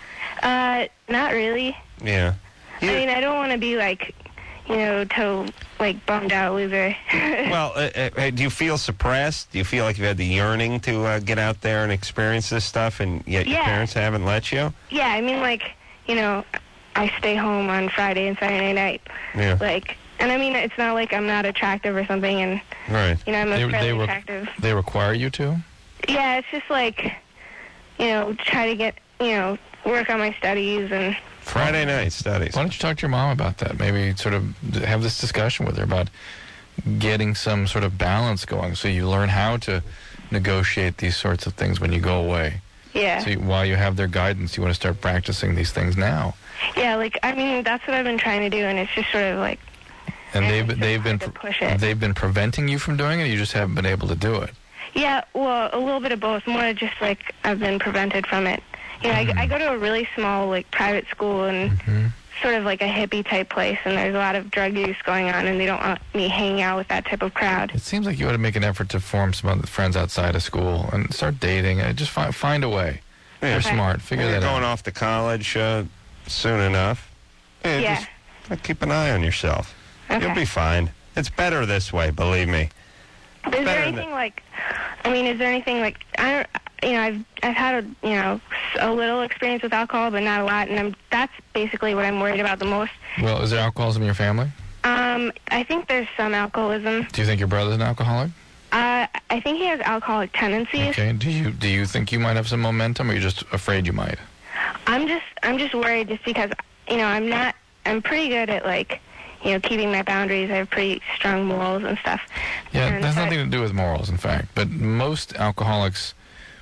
Speaker 7: Uh, not really.
Speaker 1: yeah.
Speaker 7: I mean, I don't want to be like, you know, total like bummed out loser.
Speaker 1: Well, uh, uh, do you feel suppressed? Do you feel like you had the yearning to uh, get out there and experience this stuff, and yet your
Speaker 7: Yeah.
Speaker 1: parents haven't let you?
Speaker 7: Yeah, I mean, like, you know, I stay home on Friday and Saturday night.
Speaker 1: Yeah.
Speaker 7: Like, and I mean, it's not like I'm not attractive or something, and,
Speaker 1: Right.
Speaker 7: you know, I'm a
Speaker 2: They,
Speaker 7: fairly
Speaker 2: they, re-
Speaker 7: attractive.
Speaker 2: they require you to?
Speaker 7: Yeah, it's just like, you know, try to get, you know, work on my studies and,
Speaker 1: Friday night studies.
Speaker 2: Why don't you talk to your mom about that? Maybe sort of have this discussion with her about getting some sort of balance going so you learn how to negotiate these sorts of things when you go away.
Speaker 7: yeah.
Speaker 2: So you, while you have their guidance, you want to start practicing these things now.
Speaker 7: Yeah, like, I mean, that's what I've been trying to do, and it's just sort of like,
Speaker 2: And
Speaker 7: Yeah,
Speaker 2: they've
Speaker 7: it's
Speaker 2: they've
Speaker 7: so
Speaker 2: been
Speaker 7: hard to push it.
Speaker 2: they've been preventing you from doing it. Or you just haven't been able to do it.
Speaker 7: yeah, well, a little bit of both. More just like I've been prevented from it. You know,
Speaker 2: Mm-hmm.
Speaker 7: I, I go to a really small, like, private school and sort of like a hippie type place, and there's a lot of drug use going on, and they don't want me hanging out with that type of crowd.
Speaker 2: It seems like you ought to make an effort to form some other friends outside of school and start dating. Uh, Just find find a way.
Speaker 1: Yeah.
Speaker 2: You're
Speaker 7: Okay.
Speaker 2: smart. Figure
Speaker 1: You're
Speaker 2: that
Speaker 1: going
Speaker 2: out.
Speaker 1: off to college uh, soon enough. Yeah,
Speaker 7: Yeah.
Speaker 1: Just uh, keep an eye on yourself.
Speaker 7: Okay.
Speaker 1: You'll be fine. It's better this way, believe me.
Speaker 7: Is there
Speaker 1: better than-
Speaker 7: anything like, I mean, is there anything like, I don't, you know, I've I've had a, you know, a little experience with alcohol, but not a lot, and I'm, that's basically what I'm worried about the most.
Speaker 2: Well, is there alcoholism in your family?
Speaker 7: Um, I think there's some alcoholism.
Speaker 2: Do you think your brother's an alcoholic?
Speaker 7: Uh, I think he has alcoholic tendencies.
Speaker 2: Okay. Do you do you think you might have some momentum, or you're just afraid you might?
Speaker 7: I'm just I'm just worried just because, you know, I'm not, I'm pretty good at, like, you know, keeping my boundaries. I have pretty strong morals and stuff.
Speaker 2: Yeah,
Speaker 7: And
Speaker 2: it has
Speaker 7: I-
Speaker 2: nothing to do with morals, in fact. But most alcoholics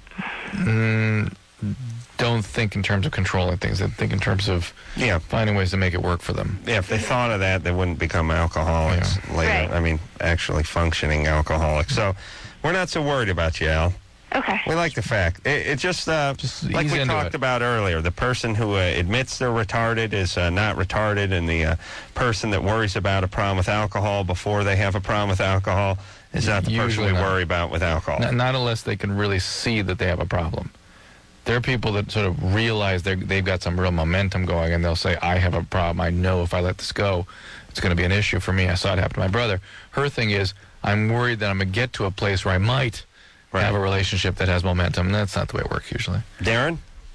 Speaker 2: mm, don't think in terms of controlling things. They think in terms of
Speaker 1: Yeah.
Speaker 2: finding ways to make it work for them.
Speaker 1: Yeah, if they thought of that, they wouldn't become alcoholics later.
Speaker 7: Right.
Speaker 1: I mean, actually functioning alcoholics. So we're not so worried about you, Al.
Speaker 7: Okay.
Speaker 1: We like the fact. It, it just, uh,
Speaker 2: Just
Speaker 1: like
Speaker 2: ease
Speaker 1: we
Speaker 2: into
Speaker 1: talked
Speaker 2: it.
Speaker 1: about earlier, the person who uh, admits they're retarded is uh, not retarded, and the uh, person that worries about a problem with alcohol before they have a problem with alcohol is not the person
Speaker 2: Usually
Speaker 1: we
Speaker 2: not.
Speaker 1: worry about with alcohol.
Speaker 2: Not, not unless they can really see that they have a problem. There are people that sort of realize they're, they've got some real momentum going, and they'll say, I have a problem. I know if I let this go, it's going to be an issue for me. I saw it happen to my brother. Her thing is, I'm worried that I'm going to get to a place where I might
Speaker 1: Right.
Speaker 2: have a relationship that has momentum. And that's not the way it works usually.
Speaker 1: Darren,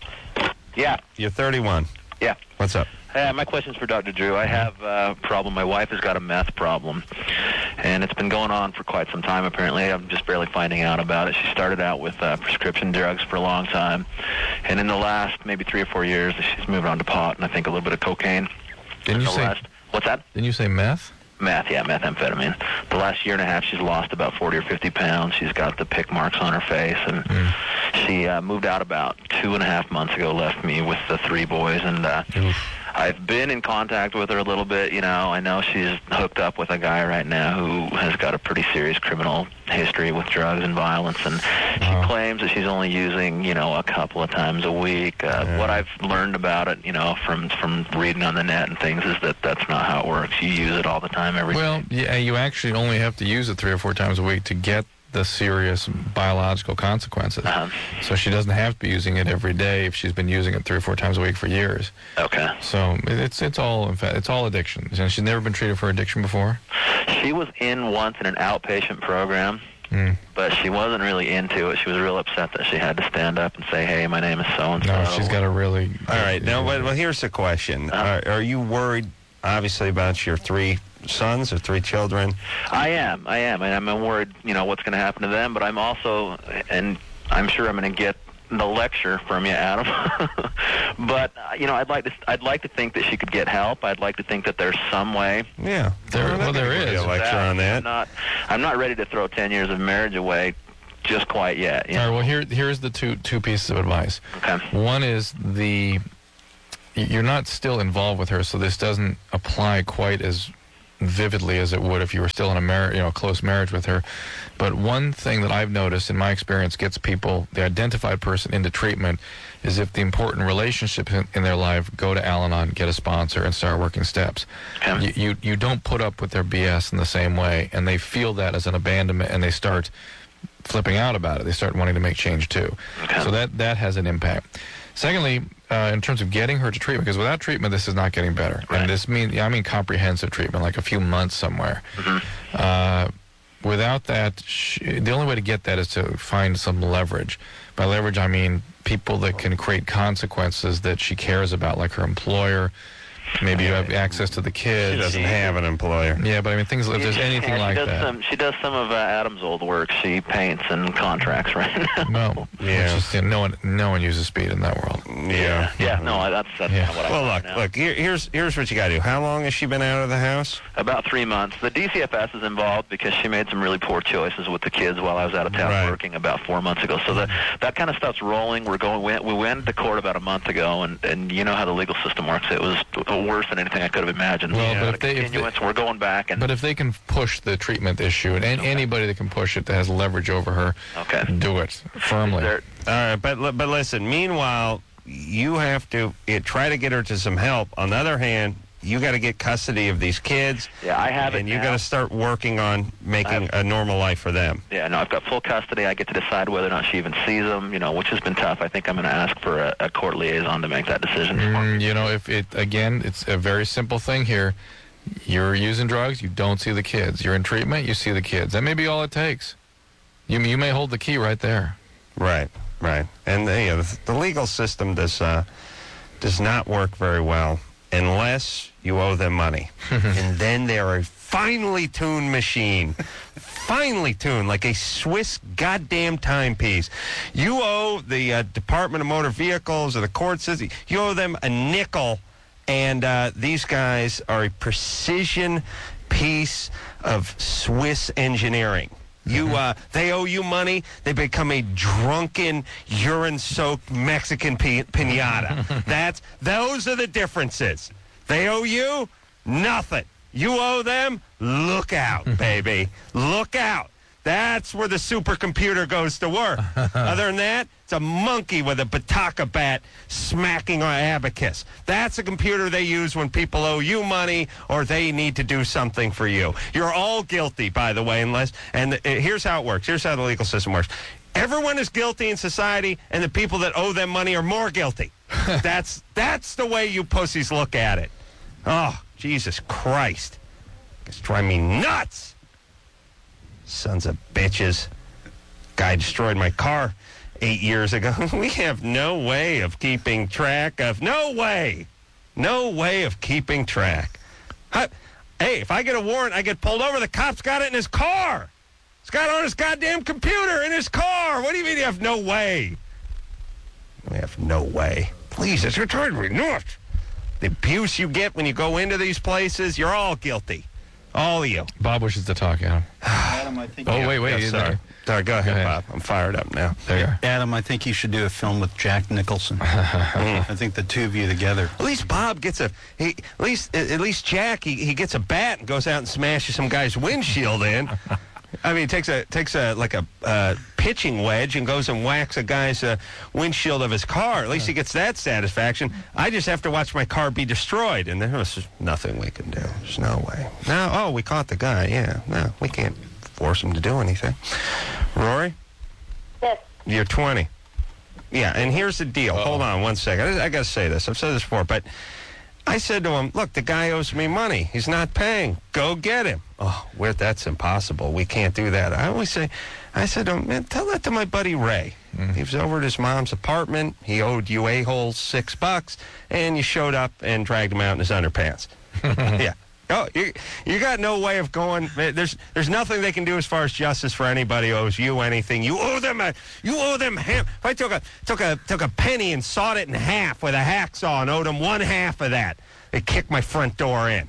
Speaker 8: Yeah,
Speaker 1: you're thirty-one.
Speaker 8: yeah.
Speaker 1: What's up?
Speaker 8: Uh, my question's for Doctor Drew. I have a problem. My wife has got a meth problem, and it's been going on for quite some time, apparently. I'm just barely finding out about it. She started out with uh, prescription drugs for a long time, and in the last maybe three or four years, she's moved on to pot and I think a little bit of cocaine.
Speaker 2: Didn't you
Speaker 8: the
Speaker 2: say,
Speaker 8: last, what's that?
Speaker 2: didn't you say meth?
Speaker 8: Meth, yeah, methamphetamine. The last year and a half, she's lost about forty or fifty pounds. She's got the pick marks on her face, and
Speaker 2: Mm.
Speaker 8: she uh, moved out about two and a half months ago, left me with the three boys, and uh, I've been in contact with her a little bit. You know, I know she's hooked up with a guy right now who has got a pretty serious criminal history with drugs and violence, and she
Speaker 2: Wow.
Speaker 8: claims that she's only using, you know, a couple of times a week. Uh,
Speaker 1: Yeah.
Speaker 8: What I've learned about it, you know, from from reading on the net and things, is that that's not how it works. You use it all the time, every
Speaker 2: Well, yeah, you actually only have to use it three or four times a week to get the serious biological consequences.
Speaker 8: Uh-huh.
Speaker 2: So she doesn't have to be using it every day if she's been using it three or four times a week for years.
Speaker 8: Okay.
Speaker 2: So it- it's it's all in fact it's all addiction. And she's never been treated for addiction before.
Speaker 8: She was in once in an outpatient program,
Speaker 2: Mm.
Speaker 8: but she wasn't really into it. She was real upset that she had to stand up and say, "Hey, my name is so and so."
Speaker 2: No, she's got a really.
Speaker 1: All right. Now, well, well here's the question.
Speaker 8: Uh-huh.
Speaker 1: Are, are you worried, obviously, about your three sons or three children?
Speaker 8: I am. I am, and I'm worried. You know what's going to happen to them. But I'm also, and I'm sure I'm going to get the lecture from you, Adam. But uh, you know, I'd like to. I'd like to think that she could get help. I'd like to think that there's some way.
Speaker 1: Yeah.
Speaker 2: There-
Speaker 1: I'm not
Speaker 2: well, there
Speaker 1: gonna give
Speaker 2: is.
Speaker 1: you a lecture on
Speaker 8: I'm
Speaker 1: that.
Speaker 8: not. I'm not ready to throw ten years of marriage away just quite yet. You
Speaker 2: All
Speaker 8: know?
Speaker 2: right, well, here, here's the two two pieces of advice.
Speaker 8: Okay.
Speaker 2: One is the you're not still involved with her, so this doesn't apply quite as vividly as it would if you were still in a mar- you know, close marriage with her. But one thing that I've noticed in my experience gets people, the identified person, into treatment is if the important relationships in, in their life go to Al-Anon, get a sponsor, and start working steps.
Speaker 8: Okay.
Speaker 2: You, you you don't put up with their B S in the same way, and they feel that as an abandonment, and they start flipping out about it. They start wanting to make change too.
Speaker 8: Okay.
Speaker 2: So that that has an impact. Secondly, uh, in terms of getting her to treatment, because without treatment, this is not getting better.
Speaker 8: Right.
Speaker 2: And this means, I mean comprehensive treatment, like a few months somewhere.
Speaker 8: Mhm.
Speaker 2: Uh, without that, sh- the only way to get that is to find some leverage. By leverage, I mean people that can create consequences that she cares about, like her employer. Maybe you have access to the kids.
Speaker 1: She doesn't have an employer.
Speaker 2: Yeah, but I mean, things. If there's anything
Speaker 8: yeah, she
Speaker 2: like
Speaker 8: does
Speaker 2: that.
Speaker 8: Some, she does some of uh, Adam's old work. She paints and contracts right now.
Speaker 2: No,
Speaker 1: Yeah.
Speaker 2: Just, you know, no one, no one uses speed in that world.
Speaker 1: Yeah.
Speaker 8: Yeah, no, I- that's, that's
Speaker 2: Yeah.
Speaker 8: kind of what I
Speaker 1: Well,
Speaker 8: find
Speaker 1: look,
Speaker 8: now.
Speaker 1: look. Here, here's here's what you got to do. How long has she been out of the house?
Speaker 8: About three months. The D C F S is involved because she made some really poor choices with the kids while I was out of town
Speaker 1: Right.
Speaker 8: working about four months ago. So that that kind of stuff's rolling. We're going. We, we went to court about a month ago, and, and you know how the legal system works. It was worse than anything I could have imagined.
Speaker 2: Well,
Speaker 8: We
Speaker 2: but
Speaker 8: got
Speaker 2: if they-
Speaker 8: a
Speaker 2: if they-
Speaker 8: continuance, we're going back, and
Speaker 2: But if they can push the treatment issue, and an- anybody that can push it that has leverage over her,
Speaker 8: Okay.
Speaker 2: do it firmly.
Speaker 8: there,
Speaker 1: All right, but li- but listen. Meanwhile, you have to eh, try to get her to some help. On the other hand, you got to get custody of these kids.
Speaker 8: yeah, I have it
Speaker 1: And you
Speaker 8: now.
Speaker 1: got to start working on making a normal life for them.
Speaker 8: Yeah, no, I've got full custody. I get to decide whether or not she even sees them, you know, which has been tough. I think I'm going to ask for a, a court liaison to make that decision.
Speaker 2: Mm, you know, if it again, it's a very simple thing here. You're using drugs, you don't see the kids. You're in treatment, you see the kids. That may be all it takes. You you may hold the key right there.
Speaker 1: Right, right. And the, you know, the, the legal system does uh, does not work very well unless you owe them money. And then they're a finely tuned machine. Finely tuned, like a Swiss goddamn timepiece. You owe the uh, Department of Motor Vehicles or the court system, you owe them a nickel. And uh, these guys are a precision piece of Swiss engineering. You, uh, they owe you money. They become a drunken, urine-soaked Mexican pi- pinata. That's those are the differences. They owe you nothing. You owe them. Look out, baby. Look out. That's where the supercomputer goes to work. Other than that, it's a monkey with a bataka bat smacking an abacus. That's a computer they use when people owe you money or they need to do something for you. You're all guilty, by the way, unless, and uh, here's how it works. Here's how the legal system works. Everyone is guilty in society, and the people that owe them money are more guilty. that's that's the way you pussies look at it. Oh, Jesus Christ. It's driving me nuts. Sons of bitches. Guy destroyed my car eight years ago. We have no way of keeping track of... No way. No way of keeping track. I, hey, if I get a warrant, I get pulled over. The cop's got it in his car. He's got it on his goddamn computer in his car. What do you mean you have no way? We have no way. Please, it's driving me nuts. The abuse you get when you go into these places, you're all guilty. All of you.
Speaker 2: Bob wishes to talk, Adam.
Speaker 3: Adam, I think.
Speaker 2: Oh, wait, wait.
Speaker 1: Yeah,
Speaker 2: you-
Speaker 1: sorry. Sorry, go ahead,
Speaker 2: Go ahead.
Speaker 1: Bob. I'm fired up now.
Speaker 2: There you are.
Speaker 3: Adam, I think you should do a film with Jack Nicholson. I think the two of you together.
Speaker 1: At least Bob gets a. He, at least, at least Jack, he, he gets a bat and goes out and smashes some guy's windshield in. I mean, takes a takes a like a uh, pitching wedge and goes and whacks a guy's uh, windshield of his car. At least he gets that satisfaction. I just have to watch my car be destroyed, and there's just nothing we can do. There's no way. No. Oh, we caught the guy. Yeah. No, we can't force him to do anything. Rory,
Speaker 7: Yes.
Speaker 1: you're twenty. Yeah, and here's the deal. Hold on one second. I, I got to say this. I've said this before, but I said to him, look, the guy owes me money. He's not paying. Go get him. Oh, we're, that's impossible. We can't do that. I always say, I said to him, man, tell that to my buddy Ray. Mm. He was over at his mom's apartment. He owed you a-holes six bucks, and you showed up and dragged him out in his underpants. Yeah. Oh, you you got no way of going. There's there's nothing they can do as far as justice for anybody who owes you anything. You owe them a you owe them half. If I took a took a took a penny and sawed it in half with a hacksaw and owed them one half of that, they kicked my front door in.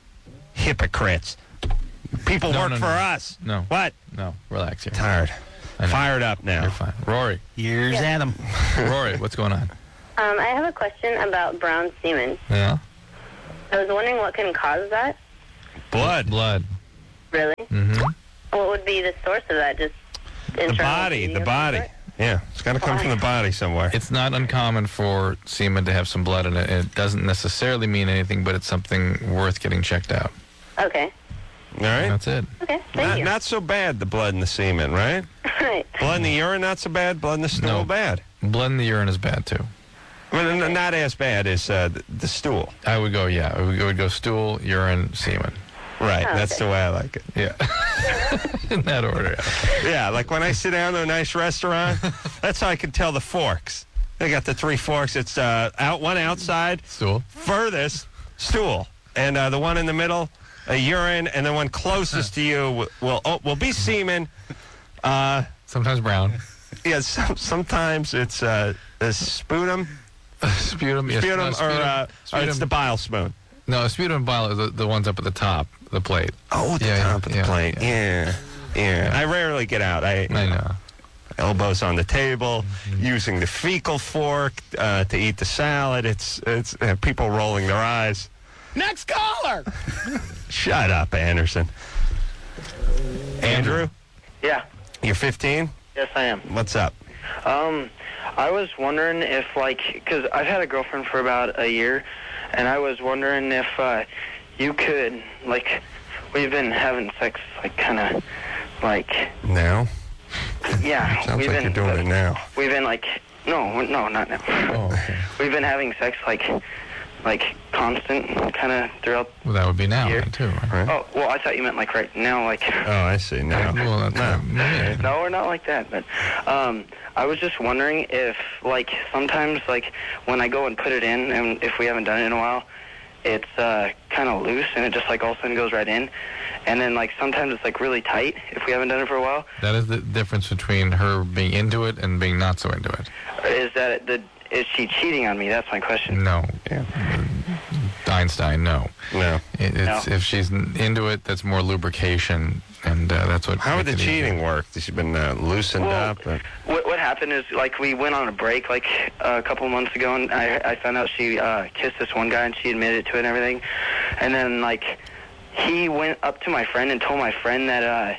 Speaker 1: Hypocrites. People
Speaker 2: No,
Speaker 1: work
Speaker 2: no,
Speaker 1: for
Speaker 2: no.
Speaker 1: us.
Speaker 2: No.
Speaker 1: What?
Speaker 2: No, relax here.
Speaker 1: Tired.
Speaker 2: I know.
Speaker 1: Fired up now.
Speaker 2: You're fine. Rory.
Speaker 3: Here's
Speaker 9: Yeah.
Speaker 3: Adam.
Speaker 2: Rory, what's going on?
Speaker 9: Um, I have a question about brown semen.
Speaker 2: Yeah?
Speaker 9: I was wondering what can cause that.
Speaker 1: Blood.
Speaker 2: Blood.
Speaker 9: Really?
Speaker 2: Mm-hmm.
Speaker 9: What would be the source of that? Just
Speaker 1: The
Speaker 9: internal
Speaker 1: body.
Speaker 9: bleeding
Speaker 1: The
Speaker 9: or
Speaker 1: body.
Speaker 9: something?
Speaker 1: Yeah, it's got to come from the body somewhere.
Speaker 2: It's not uncommon for semen to have some blood in it. It doesn't necessarily mean anything, but it's something worth getting checked out.
Speaker 9: Okay.
Speaker 1: All right?
Speaker 2: That's it.
Speaker 9: Okay. Thank
Speaker 1: Not,
Speaker 9: you.
Speaker 1: not so bad, the blood in the semen, right?
Speaker 9: Right.
Speaker 1: Blood in the urine, not so bad. Blood in the stool,
Speaker 2: No.
Speaker 1: bad.
Speaker 2: Blood in the urine is bad, too.
Speaker 1: I mean, n- not as bad as uh, the, the stool.
Speaker 2: I would go, yeah. I would go, would go stool, urine, semen.
Speaker 1: Right,
Speaker 9: Oh,
Speaker 1: that's
Speaker 9: okay.
Speaker 1: the way I like it.
Speaker 2: Yeah. In that order, yeah.
Speaker 1: Yeah, like when I sit down at a nice restaurant, that's how I can tell the forks. They got the three forks. It's uh, out one outside,
Speaker 2: Stool.
Speaker 1: furthest, stool. And uh, the one in the middle, a urine, and the one closest to you will, will, oh, will be semen. Uh,
Speaker 2: Sometimes brown.
Speaker 1: yeah, some, sometimes it's uh, a sputum.
Speaker 2: Sputum. Yes,
Speaker 1: Sputum,
Speaker 2: no,
Speaker 1: or,
Speaker 2: sputum,
Speaker 1: uh, or
Speaker 2: sputum.
Speaker 1: it's the bile spoon.
Speaker 2: No, sputum and bile are the, the ones up at the top, the plate.
Speaker 1: Oh, the
Speaker 2: Yeah,
Speaker 1: top of the
Speaker 2: yeah,
Speaker 1: plate. Yeah. yeah. I rarely get out. I,
Speaker 2: I know.
Speaker 1: elbows on the table, using the fecal fork uh, to eat the salad. It's it's uh, people rolling their eyes. Next caller. Shut up, Anderson. Andrew,
Speaker 10: Yeah.
Speaker 1: you're fifteen.
Speaker 10: Yes, I am.
Speaker 1: What's up?
Speaker 10: Um, I was wondering if, like, because I've had a girlfriend for about a year, and I was wondering if uh, you could, like, we've been having sex, like, kind of, like,
Speaker 1: Now?
Speaker 10: yeah.
Speaker 1: Sounds
Speaker 10: we've
Speaker 1: like
Speaker 10: been,
Speaker 1: you're doing it now.
Speaker 10: We've been, like, no, no, not now.
Speaker 2: Oh, okay.
Speaker 10: We've been having sex, like, like, constant, kind of throughout.
Speaker 2: Well, that would be now,
Speaker 10: Here.
Speaker 2: then, too, right?
Speaker 1: Right?
Speaker 10: Oh, well, I thought you meant, like, right now, like.
Speaker 1: Oh, I see. Now.
Speaker 2: Well, that's
Speaker 1: No.
Speaker 2: yeah.
Speaker 10: No, we're not like that. But um, I was just wondering if, like, sometimes, like, when I go and put it in, and if we haven't done it in a while, it's uh, kind of loose, and it just, like, all of a sudden goes right in. And then, like, sometimes it's, like, really tight if we haven't done it for a while.
Speaker 2: That is the difference between her being into it and being not so into it.
Speaker 10: Is that the... Is she cheating on me? That's my question.
Speaker 2: No.
Speaker 1: Yeah.
Speaker 2: Einstein, no.
Speaker 1: No.
Speaker 2: It, it's,
Speaker 10: No.
Speaker 2: If she's n- into it, that's more lubrication, and uh, that's what...
Speaker 1: How would the
Speaker 2: makes it
Speaker 1: cheating
Speaker 2: easier.
Speaker 1: work? Has she been uh, loosened
Speaker 10: Well,
Speaker 1: up? Or?
Speaker 10: What, what happened is, like, we went on a break, like, uh, a couple months ago, and I, I found out she uh, kissed this one guy, and she admitted to it and everything. And then, like, he went up to my friend and told my friend that, uh...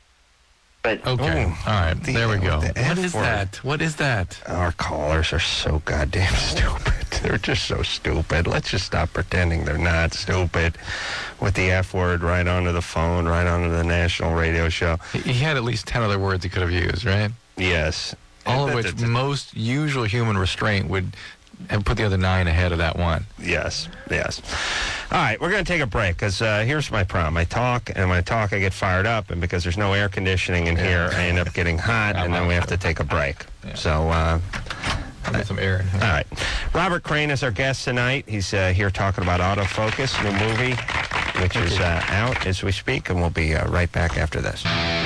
Speaker 10: But
Speaker 2: Okay,
Speaker 1: Oh,
Speaker 2: all right,
Speaker 1: the-
Speaker 2: there we go.
Speaker 1: the
Speaker 2: What
Speaker 1: F
Speaker 2: is
Speaker 1: word.
Speaker 2: that? What is that?
Speaker 1: Our callers are so goddamn stupid. They're just so stupid. Let's just stop pretending they're not stupid with the F word right onto the phone, right onto the national radio show.
Speaker 2: He, he had at least ten other words he could have used, right?
Speaker 1: Yes.
Speaker 2: All of
Speaker 1: That-
Speaker 2: which
Speaker 1: that- that-
Speaker 2: most usual human restraint would have put the other nine ahead of that one.
Speaker 1: Yes, yes. All right, we're going to take a break because uh, here's my problem. I talk, and when I talk, I get fired up, and because there's no air conditioning in here, I end up getting hot, and then we have to take a break.
Speaker 2: Yeah.
Speaker 1: So, uh,
Speaker 2: I'll get some air in here.
Speaker 1: all right. Robert Crane is our guest tonight. He's uh, here talking about Autofocus, new movie, which is uh, out as we speak, and we'll be uh, right back after this.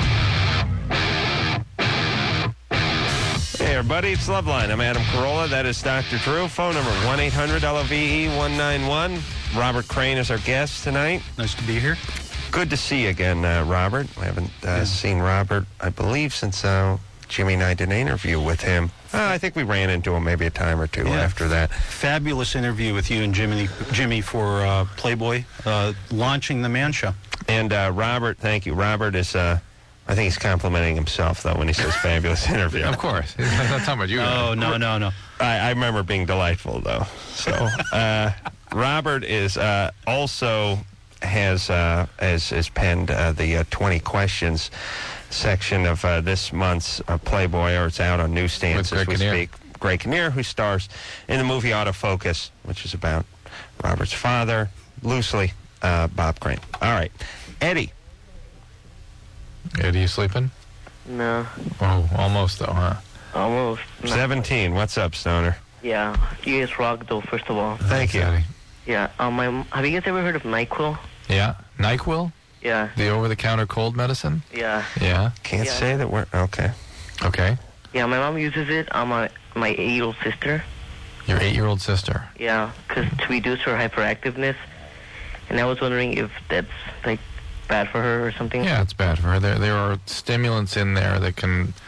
Speaker 1: Hey, everybody, it's Loveline. I'm Adam Carolla. That is Doctor Drew. Phone number one eight hundred L O V E one nine one. Robert Crane is our guest tonight.
Speaker 3: Nice to be here.
Speaker 1: Good to see you again, uh, Robert. I haven't uh, seen Robert, I believe, since uh, Jimmy and I did an interview with him. Uh, I think we ran into him maybe a time or two
Speaker 3: Yeah.
Speaker 1: after that.
Speaker 3: Fabulous interview with you and Jimmy, Jimmy for uh, Playboy, uh, launching the Man Show.
Speaker 1: And uh, Robert, thank you. Robert is, uh, I think he's complimenting himself, though, when he says fabulous interview.
Speaker 2: Of course. He's not talking about you.
Speaker 3: Oh, no, no, no.
Speaker 1: I, I remember being delightful, though. So, uh, Robert is uh, also has uh, has, has penned uh, the uh, twenty questions section of uh, this month's uh, Playboy, or it's out on newsstands
Speaker 2: With
Speaker 1: as
Speaker 2: Greg
Speaker 1: we
Speaker 2: Kinnear.
Speaker 1: speak. Greg Kinnear, who stars in the movie Autofocus, which is about Robert's father, loosely uh, Bob Crane. All right, Eddie.
Speaker 2: Eddie, you sleeping?
Speaker 4: No,
Speaker 2: Oh, almost, though, huh?
Speaker 4: almost. No.
Speaker 1: seventeen. What's up, Stoner?
Speaker 4: Yeah, you guys rock though. First of all.
Speaker 1: Thank you.
Speaker 2: Eddie.
Speaker 4: Yeah. Um, my, have you guys ever heard of NyQuil?
Speaker 2: Yeah. NyQuil?
Speaker 4: Yeah.
Speaker 2: The over-the-counter cold medicine?
Speaker 4: Yeah.
Speaker 2: Yeah.
Speaker 1: Can't
Speaker 4: Yeah.
Speaker 1: say that we're okay.
Speaker 2: Okay.
Speaker 4: Yeah. My mom uses it on my my eight-year-old sister.
Speaker 2: Your eight-year-old sister.
Speaker 4: Yeah, because to reduce her hyperactiveness. And I was wondering if that's like bad for her or something.
Speaker 2: Yeah, it's bad for her. There, there are stimulants in there that can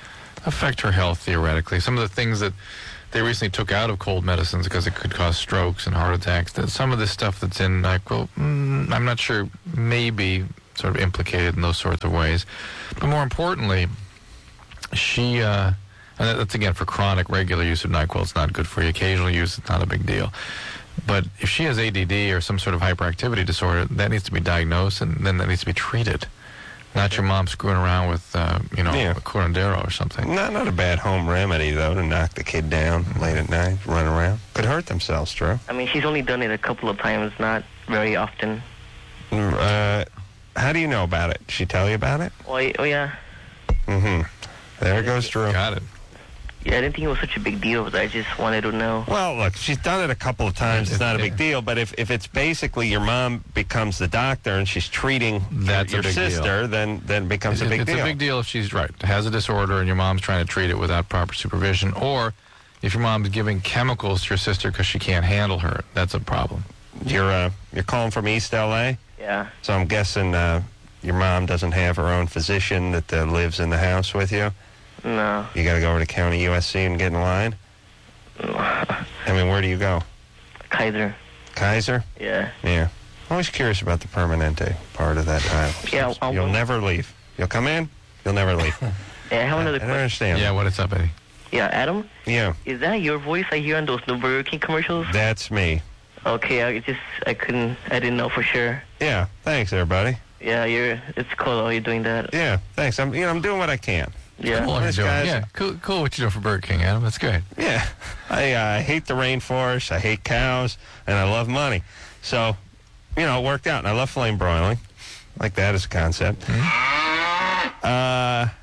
Speaker 2: affect her health theoretically. Some of the things that they recently took out of cold medicines because it could cause strokes and heart attacks. That some of the stuff that's in NyQuil, mm, I'm not sure, may be sort of implicated in those sorts of ways. But more importantly, she, uh, and that's again for chronic, regular use of NyQuil, it's not good for you. Occasional use, it's not a big deal. But if she has A D D or some sort of hyperactivity disorder, that needs to be diagnosed, and then that needs to be treated. Not your mom screwing around with, uh, you know,
Speaker 1: Yeah.
Speaker 2: a Curandero or something.
Speaker 1: Not not a bad home remedy, though, to knock the kid down late at night, run around. Could hurt themselves, Drew.
Speaker 4: I mean, she's only done it a couple of times, not very often.
Speaker 1: Uh, how do you know about it? Did she tell you about it?
Speaker 4: Oh, y- oh yeah.
Speaker 1: Mm-hmm. There goes Drew.
Speaker 2: Got it.
Speaker 4: Yeah, I didn't think it was such a big deal, but I just wanted to know.
Speaker 1: Well, look, she's done it a couple of times. It's not a big
Speaker 2: Yeah.
Speaker 1: deal. But if, if it's basically your mom becomes the doctor and she's treating
Speaker 2: That's a
Speaker 1: your, your
Speaker 2: big deal.
Speaker 1: sister, then then it becomes a big
Speaker 2: it's
Speaker 1: deal.
Speaker 2: a big deal if she's right, has a disorder, and your mom's trying to treat it without proper supervision, or if your mom's giving chemicals to your sister because she can't handle her. That's a problem.
Speaker 1: You're uh, you're calling from East L A,
Speaker 4: Yeah.
Speaker 1: so I'm guessing uh, your mom doesn't have her own physician that uh, lives in the house with you.
Speaker 4: No.
Speaker 1: You got to go over to County U S C and get in line. I mean, where do you go?
Speaker 4: Kaiser.
Speaker 1: Kaiser?
Speaker 4: Yeah.
Speaker 1: Yeah. Always curious about the Permanente part of that title.
Speaker 4: Yeah, I'll-
Speaker 1: You'll never leave. You'll come in, you'll never leave.
Speaker 4: Yeah, I have
Speaker 1: I
Speaker 4: another
Speaker 1: don't
Speaker 4: question.
Speaker 1: understand.
Speaker 2: Yeah, what is up, Eddie?
Speaker 4: Yeah, Adam,
Speaker 1: Yeah,
Speaker 4: is that your voice I hear on those new Burger King commercials?
Speaker 1: that's me.
Speaker 4: Okay, I just, I couldn't, I didn't know for sure.
Speaker 1: Yeah, thanks, everybody.
Speaker 4: Yeah, you're, it's cool how you're doing that.
Speaker 1: Yeah, thanks. I'm, you know, I'm doing what I can.
Speaker 4: Yeah.
Speaker 2: Cool, what
Speaker 1: This
Speaker 2: you're doing.
Speaker 1: guy's-
Speaker 2: Yeah, cool, cool what you doing for Burger King, Adam. That's good.
Speaker 1: Yeah, I uh, hate the rainforest, I hate cows, and I love money. So, you know, it worked out, and I love flame broiling. Like that as a concept. Uh,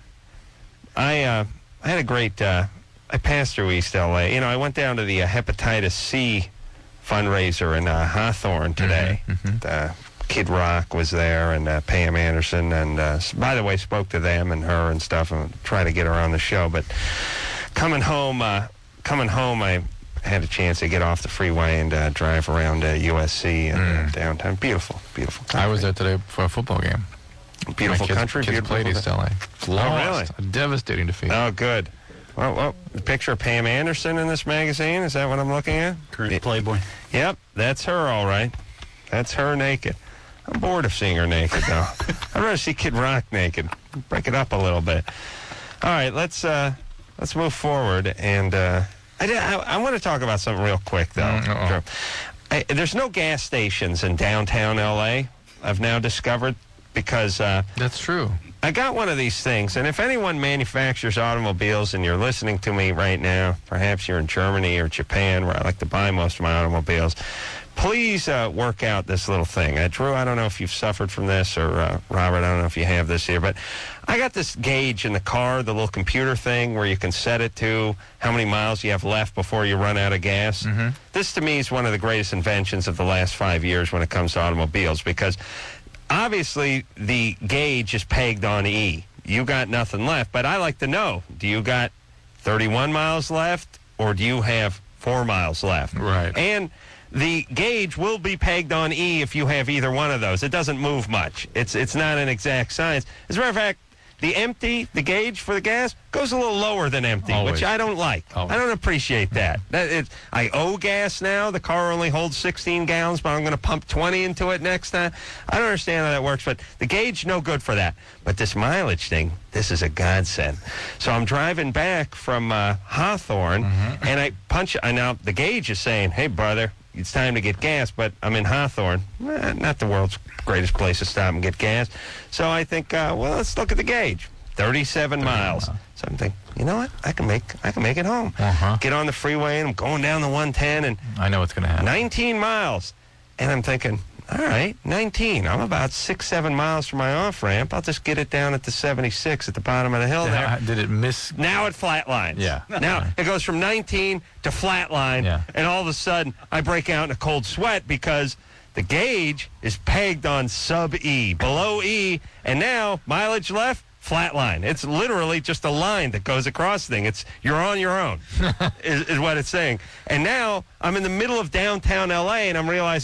Speaker 1: I uh, I had a great. Uh, I passed through East L A. You know, I went down to the uh, hepatitis C fundraiser in uh, Hawthorne today. Uh, Kid Rock was there, and uh, Pam Anderson, and uh, s- by the way, spoke to them and her and stuff, and try to get her on the show. But coming home, uh, coming home, I had a chance to get off the freeway and uh, drive around uh, U S C and uh, downtown. Beautiful, beautiful country.
Speaker 2: I was there today for a football game.
Speaker 1: Beautiful
Speaker 2: My kids,
Speaker 1: country,
Speaker 2: Kids
Speaker 1: beautiful
Speaker 2: played East L A.
Speaker 1: Oh,
Speaker 2: Lost.
Speaker 1: really?
Speaker 2: A devastating defeat.
Speaker 1: Oh, good. Well, well, the picture of Pam Anderson in this magazine, is that what I'm looking at?
Speaker 3: Current Playboy.
Speaker 1: Yep, that's her, all right. That's her naked. I'm bored of seeing her naked, though. I'd rather see Kid Rock naked. Break it up a little bit. All right, let's uh, let's move forward. And uh, I, did, I, I want to talk about something real quick, though.
Speaker 2: Mm, uh-oh.
Speaker 1: I, there's no gas stations in downtown L A, I've now discovered, because... Uh,
Speaker 2: That's true.
Speaker 1: I got one of these things, and if anyone manufactures automobiles and you're listening to me right now, perhaps you're in Germany or Japan, where I like to buy most of my automobiles, please uh, work out this little thing. Uh, Drew, I don't know if you've suffered from this, or uh, Robert, I don't know if you have this here, but I got this gauge in the car, the little computer thing where you can set it to how many miles you have left before you run out of gas.
Speaker 2: Mm-hmm.
Speaker 1: This, to me, is one of the greatest inventions of the last five years when it comes to automobiles, because obviously the gauge is pegged on E. You got nothing left, but I like to know, do you got thirty-one miles left, or do you have four miles left?
Speaker 2: Right.
Speaker 1: And the gauge will be pegged on E if you have either one of those. It doesn't move much. It's it's not an exact science. As a matter of fact, the empty, the gauge for the gas, goes a little lower than empty,
Speaker 2: Always.
Speaker 1: which I don't like.
Speaker 2: Always.
Speaker 1: I don't appreciate that. that it, I owe gas now. The car only holds sixteen gallons, but I'm going to pump twenty into it next time. I don't understand how that works, but the gauge, no good for that. But this mileage thing, this is a godsend. So I'm driving back from uh, Hawthorne,
Speaker 2: Mm-hmm.
Speaker 1: and I punch, I now the gauge is saying, hey, brother, it's time to get gas, but I'm in Hawthorne. Eh, not the world's greatest place to stop and get gas. So I think, uh, well, let's look at the gauge. thirty-seven miles. So I'm thinking, you know what? I can make I can make it home.
Speaker 2: Uh-huh.
Speaker 1: Get on the freeway, and I'm going down the one ten, and
Speaker 2: I know what's going to happen.
Speaker 1: nineteen miles. And I'm thinking, all right, nineteen. I'm about six, seven miles from my off-ramp. I'll just get it down at the seventy-six at the bottom of the hill there.
Speaker 2: Did, did it miss?
Speaker 1: Now it flatlines.
Speaker 2: Yeah.
Speaker 1: Now it goes from nineteen to flatline,
Speaker 2: Yeah.
Speaker 1: and all of a sudden I break out in a cold sweat because the gauge is pegged on sub-E, below E, and now mileage left, flatline. It's literally just a line that goes across the thing. It's you're on your own, is, is what it's saying. And now I'm in the middle of downtown L A, and I'm realizing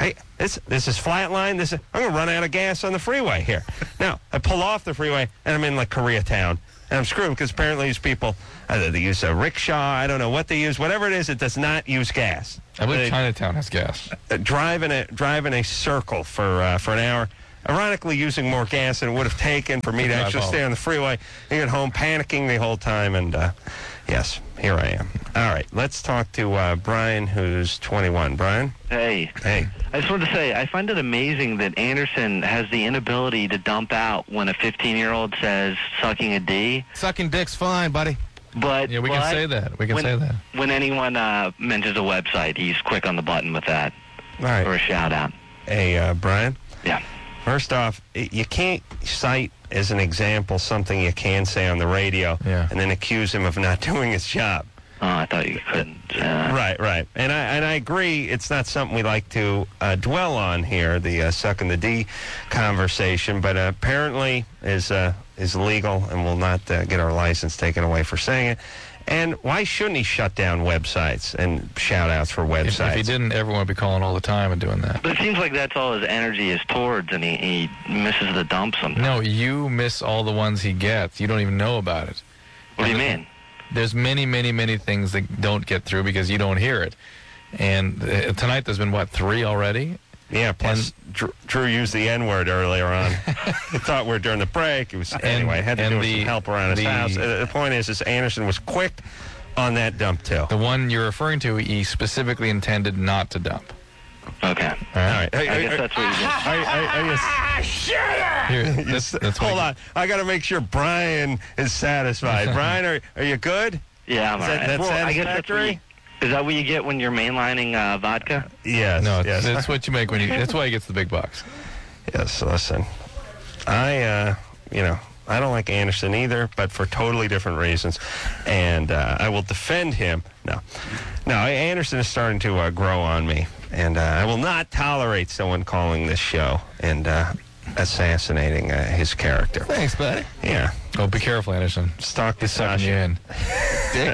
Speaker 1: Hey, this this is flatline. This is, I'm going to run out of gas on the freeway here. Now, I pull off the freeway, and I'm in, like, Koreatown. And I'm screwed because apparently these people, either they use a rickshaw, I don't know what they use, whatever it is, it does not use gas.
Speaker 2: I believe
Speaker 1: They-
Speaker 2: Chinatown has gas.
Speaker 1: uh, drive in a drive in a circle for uh, for an hour. Ironically, using more gas than it would have taken for me to
Speaker 2: Drive
Speaker 1: actually
Speaker 2: home.
Speaker 1: stay on the freeway. I get home panicking the whole time, and uh, yes, here I am. All right, let's talk to uh, Brian, who's twenty-one. Brian,
Speaker 8: Hey,
Speaker 1: hey,
Speaker 8: I just wanted to say, I find it amazing that Anderson has the inability to dump out when a fifteen-year-old says sucking a D.
Speaker 5: Sucking dick's fine, buddy.
Speaker 8: But
Speaker 2: Yeah, we can
Speaker 8: but
Speaker 2: say that. We can
Speaker 8: when,
Speaker 2: say that.
Speaker 8: When anyone uh, mentions a website, he's quick on the button with that,
Speaker 1: all right.
Speaker 8: or a shout-out.
Speaker 1: Hey, uh, Brian.
Speaker 8: Yeah.
Speaker 1: First off, i- you can't cite as an example something you can say on the radio,
Speaker 2: Yeah.
Speaker 1: and then accuse him of not doing his job.
Speaker 8: Oh, I thought you couldn't. Uh,
Speaker 1: Right, right, and I and I agree. It's not something we like to uh, dwell on here, the uh, sucking the D conversation. But uh, apparently is uh, is legal, and will not uh, get our license taken away for saying it. And why shouldn't he shut down websites and shout outs for
Speaker 2: If,
Speaker 1: websites?
Speaker 2: if he didn't, everyone would be calling all the time and doing that.
Speaker 8: But it seems like that's all his energy is towards, and he, he misses the dump sometimes.
Speaker 2: No, you miss all the ones he gets. You don't even know about it.
Speaker 8: What do you mean?
Speaker 2: There's many, many, many things that don't get through because you don't hear it. And uh, tonight there's been, what, three already?
Speaker 1: Yeah, plus Drew, Drew used the N word earlier on. He thought we were during the break. It was anyway. I had to
Speaker 2: and
Speaker 1: do with
Speaker 2: the-
Speaker 1: some help around his
Speaker 2: the-
Speaker 1: house. Uh, the point is, is Anderson was quick on that dump too.
Speaker 2: The one you're referring to, he specifically intended not to dump.
Speaker 8: Okay.
Speaker 2: All
Speaker 1: All
Speaker 2: right.
Speaker 1: right. Hey,
Speaker 8: I
Speaker 1: hey,
Speaker 8: guess
Speaker 1: hey,
Speaker 8: that's what you did.
Speaker 1: Are, are, are you,
Speaker 2: Here,
Speaker 1: you
Speaker 2: that's,
Speaker 1: s-
Speaker 2: that's what
Speaker 1: hold
Speaker 2: I-
Speaker 1: on. I got to make sure Brian is satisfied. Brian, are, are you good?
Speaker 8: Yeah, I'm
Speaker 1: Is
Speaker 8: all
Speaker 1: that-
Speaker 8: right.
Speaker 1: that's
Speaker 8: well, I guess that's what
Speaker 1: satisfactory?
Speaker 8: you, is that what you get when you're mainlining uh, vodka?
Speaker 1: Yes.
Speaker 2: No,
Speaker 1: yes.
Speaker 2: that's what you make when you. That's why he gets the big bucks.
Speaker 1: Yes, listen. I, uh, you know, I don't like Anderson either, but for totally different reasons. And uh, I will defend him. No. No, Anderson is starting to uh, grow on me. And uh, I will not tolerate someone calling this show and uh, assassinating uh, his character.
Speaker 5: Thanks, buddy.
Speaker 1: Yeah.
Speaker 2: Oh, be careful, Anderson.
Speaker 1: Let's talk to
Speaker 2: He's sucking you
Speaker 1: Sasha.
Speaker 2: in.
Speaker 5: Dick.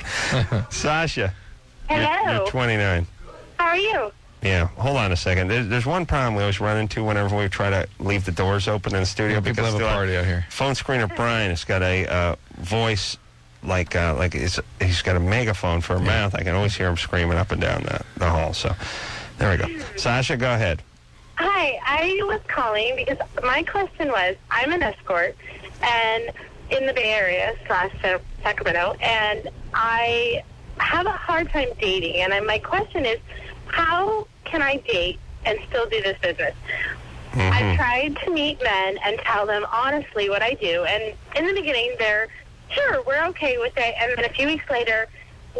Speaker 1: Sasha. You're,
Speaker 9: Hello.
Speaker 1: you're twenty-nine.
Speaker 9: How are you?
Speaker 1: Yeah, hold on a second. There's, there's one problem we always run into whenever we try to leave the doors open in the studio.
Speaker 2: People have a
Speaker 1: the
Speaker 2: party out here.
Speaker 1: phone screener Brian has got a uh, voice like uh, like it's, he's got a megaphone for a mouth. I can always hear him screaming up and down the, the hall. So there we go. Sasha, go ahead.
Speaker 9: Hi, I was calling because my question was, I'm an escort and in the Bay Area slash Sa- Sacramento, and I have a hard time dating. And I, my question is, how can I date and still do this business? I've tried to meet men and tell them honestly what I do, and in the beginning they're, sure, we're okay with it, and then a few weeks later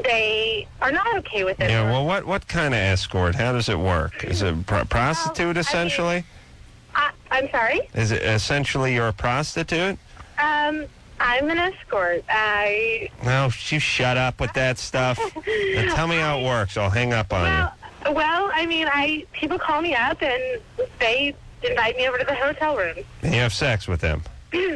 Speaker 9: they are not okay with it.
Speaker 1: Yeah, well, what, what kind of escort? How does it work? Is it pro- prostitute, essentially?
Speaker 9: I, I'm sorry?
Speaker 1: Is it essentially you're a prostitute?
Speaker 9: Um, I'm an escort. I,
Speaker 1: No, you shut up with that stuff. Now tell me how it works. I'll hang up on
Speaker 9: well, well, I mean, I people call me up and they invite me over to the hotel room.
Speaker 1: you. And you have sex with them.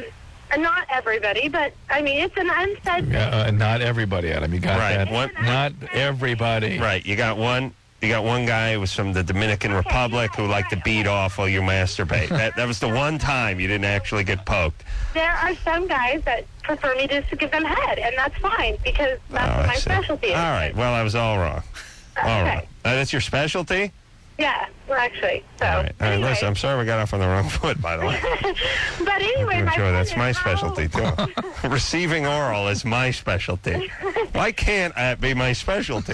Speaker 9: And not everybody, but I mean, it's an unsaid thing.
Speaker 2: Yeah, uh, not everybody, Adam. You got
Speaker 1: Right.
Speaker 2: that?
Speaker 1: What-
Speaker 2: Not everybody.
Speaker 1: Right. You got one. You got one guy who was from the Dominican Republic who liked to beat off while you masturbate. That that was the one time you didn't actually get poked.
Speaker 9: There are some guys that prefer me just to give them head, and that's fine because that's
Speaker 1: Oh,
Speaker 9: what
Speaker 1: I
Speaker 9: my
Speaker 1: see.
Speaker 9: specialty is.
Speaker 1: All right. Well, I was all wrong. All
Speaker 9: Okay.
Speaker 1: right. Uh, that's your specialty?
Speaker 9: Yeah, well, actually. So,
Speaker 1: All right. All right.
Speaker 9: anyway.
Speaker 1: Listen, I'm sorry we got off on the wrong foot, by the way.
Speaker 9: But anyway,
Speaker 1: I'm
Speaker 9: my
Speaker 1: sure that's
Speaker 9: point
Speaker 1: my
Speaker 9: is how-
Speaker 1: specialty, too. Receiving oral is my specialty. Why can't that be my specialty?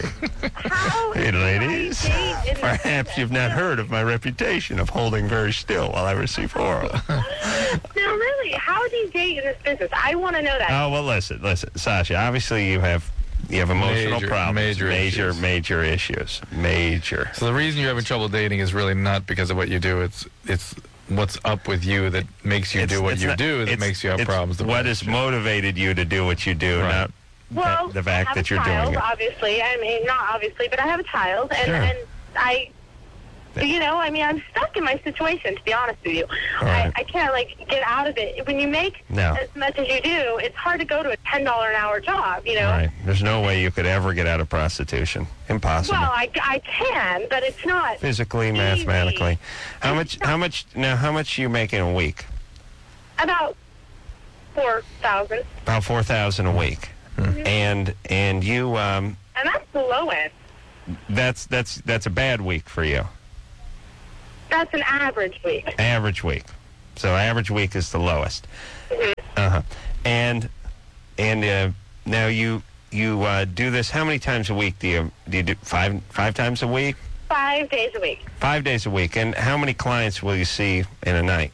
Speaker 9: How
Speaker 1: Hey,
Speaker 9: do I
Speaker 1: ladies,
Speaker 9: date in this
Speaker 1: perhaps
Speaker 9: business?
Speaker 1: you've not heard of my reputation of holding very still while I receive oral.
Speaker 9: No, really, how do you date in this business? I want to know that.
Speaker 1: Oh, well, listen, listen, Sasha, obviously you have you have emotional
Speaker 2: Major-
Speaker 1: problems.
Speaker 2: major
Speaker 1: major,
Speaker 2: issues.
Speaker 1: major issues. Major.
Speaker 2: So the reason you're having trouble dating is really not because of what you do. It's it's what's up with you that makes you
Speaker 1: It's-
Speaker 2: do what
Speaker 1: it's
Speaker 2: you
Speaker 1: not-
Speaker 2: do that
Speaker 1: it's-
Speaker 2: makes you have
Speaker 1: it's
Speaker 2: problems.
Speaker 1: What has motivated you to do what you do,
Speaker 2: Right.
Speaker 1: not
Speaker 9: well,
Speaker 1: the, the
Speaker 9: I
Speaker 1: fact
Speaker 9: have
Speaker 1: that
Speaker 9: a
Speaker 1: you're
Speaker 9: child,
Speaker 1: doing it.
Speaker 9: obviously. I mean, not obviously, but I have a child, and,
Speaker 1: Sure.
Speaker 9: and I You know, I mean, I'm stuck in my situation, to be honest with you.
Speaker 1: right.
Speaker 9: I, I can't, like, get out of it. When you make
Speaker 1: No.
Speaker 9: as much as you do, it's hard to go to a ten dollars an hour job, you know?
Speaker 1: Right. There's no way you could ever get out of prostitution. Impossible.
Speaker 9: Well, I, I can, but it's not.
Speaker 1: Physically,
Speaker 9: easy.
Speaker 1: mathematically. How much? How much? Now, how much are you making a week?
Speaker 9: About four thousand.
Speaker 1: About four thousand a week.
Speaker 9: Mhm.
Speaker 1: And and you um,
Speaker 9: And that's the low end.
Speaker 1: that's that's that's a bad week for you.
Speaker 9: That's an average week.
Speaker 1: Average week. So average week is the lowest.
Speaker 9: Mhm.
Speaker 1: Uh huh. And and uh, now you you uh, do this. How many times a week do you do you do five five times a week?
Speaker 9: Five days a week.
Speaker 1: Five days a week. And how many clients will you see in a night?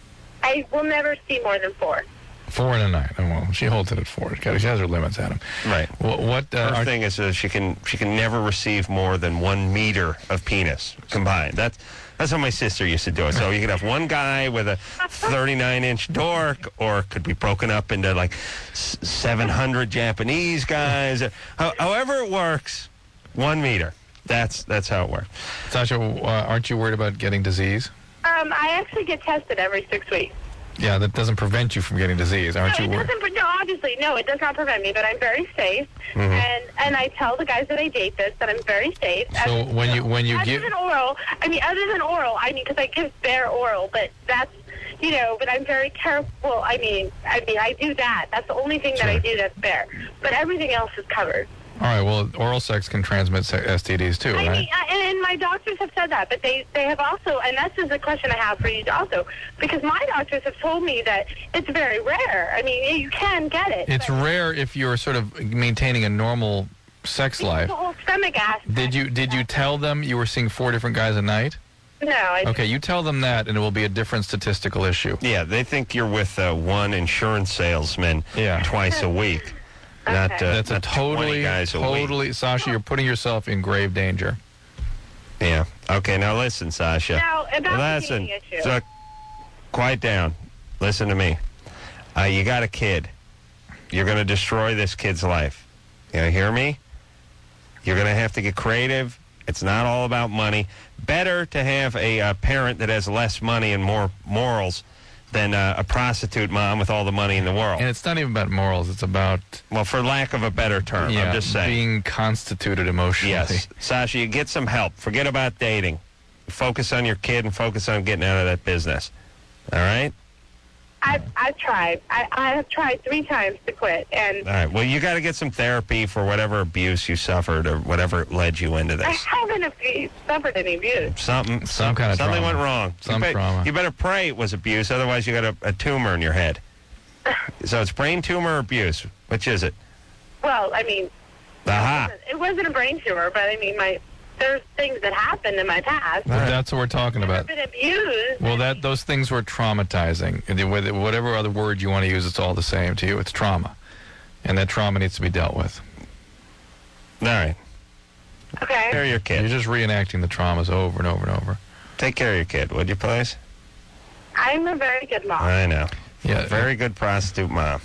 Speaker 9: I will never see more than four.
Speaker 2: Four in a night. Oh, well, she holds it at four. She has her limits, Adam.
Speaker 1: Right.
Speaker 2: What? what uh,
Speaker 1: Her
Speaker 2: are-
Speaker 1: thing is uh, she can she can never receive more than one meter of penis combined. That's that's how my sister used to do it. So you could have one guy with a thirty-nine inch dork, or it could be broken up into like s- seven hundred Japanese guys. How, however it works, one meter. That's that's how it works.
Speaker 2: Sasha, uh, aren't you worried about getting disease?
Speaker 9: Um, I actually get tested every six weeks.
Speaker 2: Yeah, that doesn't prevent you from getting disease, aren't
Speaker 9: no,
Speaker 2: you
Speaker 9: it
Speaker 2: worried?
Speaker 9: doesn't. pre- No, obviously, no, it does not prevent me. But I'm very safe,
Speaker 2: Mhm.
Speaker 9: and and I tell the guys that I date this that I'm very safe.
Speaker 2: So
Speaker 9: Other-
Speaker 2: when you when you
Speaker 9: other
Speaker 2: give
Speaker 9: than oral, I mean, other than oral, I mean, because I give bare oral, but that's, you know, but I'm very careful. I mean, I mean, I do that. That's the only thing that I do that's bare. But everything else is covered.
Speaker 2: all right, well, oral sex can transmit se- S T Ds too,
Speaker 9: I
Speaker 2: right?
Speaker 9: mean, I, and, and my doctors have said that, but they, they have also, and that's just a question I have for you also, because my doctors have told me that it's very rare. I mean, you can get it.
Speaker 2: It's rare if you're sort of maintaining a normal sex life.
Speaker 9: The whole stomach aspect.
Speaker 2: Did you did you tell them you were seeing four different guys a night?
Speaker 9: No, I
Speaker 2: Okay, you tell them that, and it will be a different statistical issue.
Speaker 1: Yeah, they think you're with uh, one insurance salesman
Speaker 2: Yeah.
Speaker 1: twice a week. Not, uh,
Speaker 2: That's a
Speaker 1: not twenty
Speaker 2: totally,
Speaker 1: guys a week.
Speaker 2: totally, Sasha, you're putting yourself in grave danger.
Speaker 1: Yeah. Okay, now listen, Sasha.
Speaker 9: Now, about the
Speaker 1: listen.
Speaker 9: dating issue.
Speaker 1: So, quiet down. Listen to me. Uh, you got a kid. You're going to destroy this kid's life. You hear me? You're going to have to get creative. It's not all about money. Better to have a uh, parent that has less money and more morals than uh, a prostitute mom with all the money in the world.
Speaker 2: And it's not even about morals. It's about,
Speaker 1: Well, for lack of a better term,
Speaker 2: yeah,
Speaker 1: I'm just saying.
Speaker 2: being constituted emotionally.
Speaker 1: Yes. Sasha, you get some help. Forget about dating. Focus on your kid and focus on getting out of that business. All right?
Speaker 9: I've, I've tried. I, I have tried three times to quit, and
Speaker 1: All right. Well, you got to get some therapy for whatever abuse you suffered or whatever led you into
Speaker 9: I
Speaker 1: this.
Speaker 9: haven't abu- suffered any abuse.
Speaker 1: Something,
Speaker 2: Some kind of
Speaker 1: something
Speaker 2: trauma.
Speaker 1: went wrong.
Speaker 2: Some
Speaker 1: you, bet-
Speaker 2: trauma.
Speaker 1: you better pray it was abuse, otherwise you got a, a tumor in your head. So it's brain tumor or abuse. Which is it?
Speaker 9: Well, I mean,
Speaker 1: Aha.
Speaker 9: it wasn't a brain tumor, but I mean, my there's things that happened in my past.
Speaker 2: Well, that's what we're talking
Speaker 9: I've
Speaker 2: about.
Speaker 9: been abused.
Speaker 2: Well, that those things were traumatizing. And then whether- Whatever other word you want to use, it's all the same to you. It's trauma. And that trauma needs to be dealt with.
Speaker 1: All right.
Speaker 9: Okay.
Speaker 1: Take care of your kid.
Speaker 2: You're just reenacting the traumas over and over and over.
Speaker 1: Take care of your kid, would you please?
Speaker 9: I'm a very good mom.
Speaker 1: I know.
Speaker 2: Yeah.
Speaker 1: Very good prostitute mom.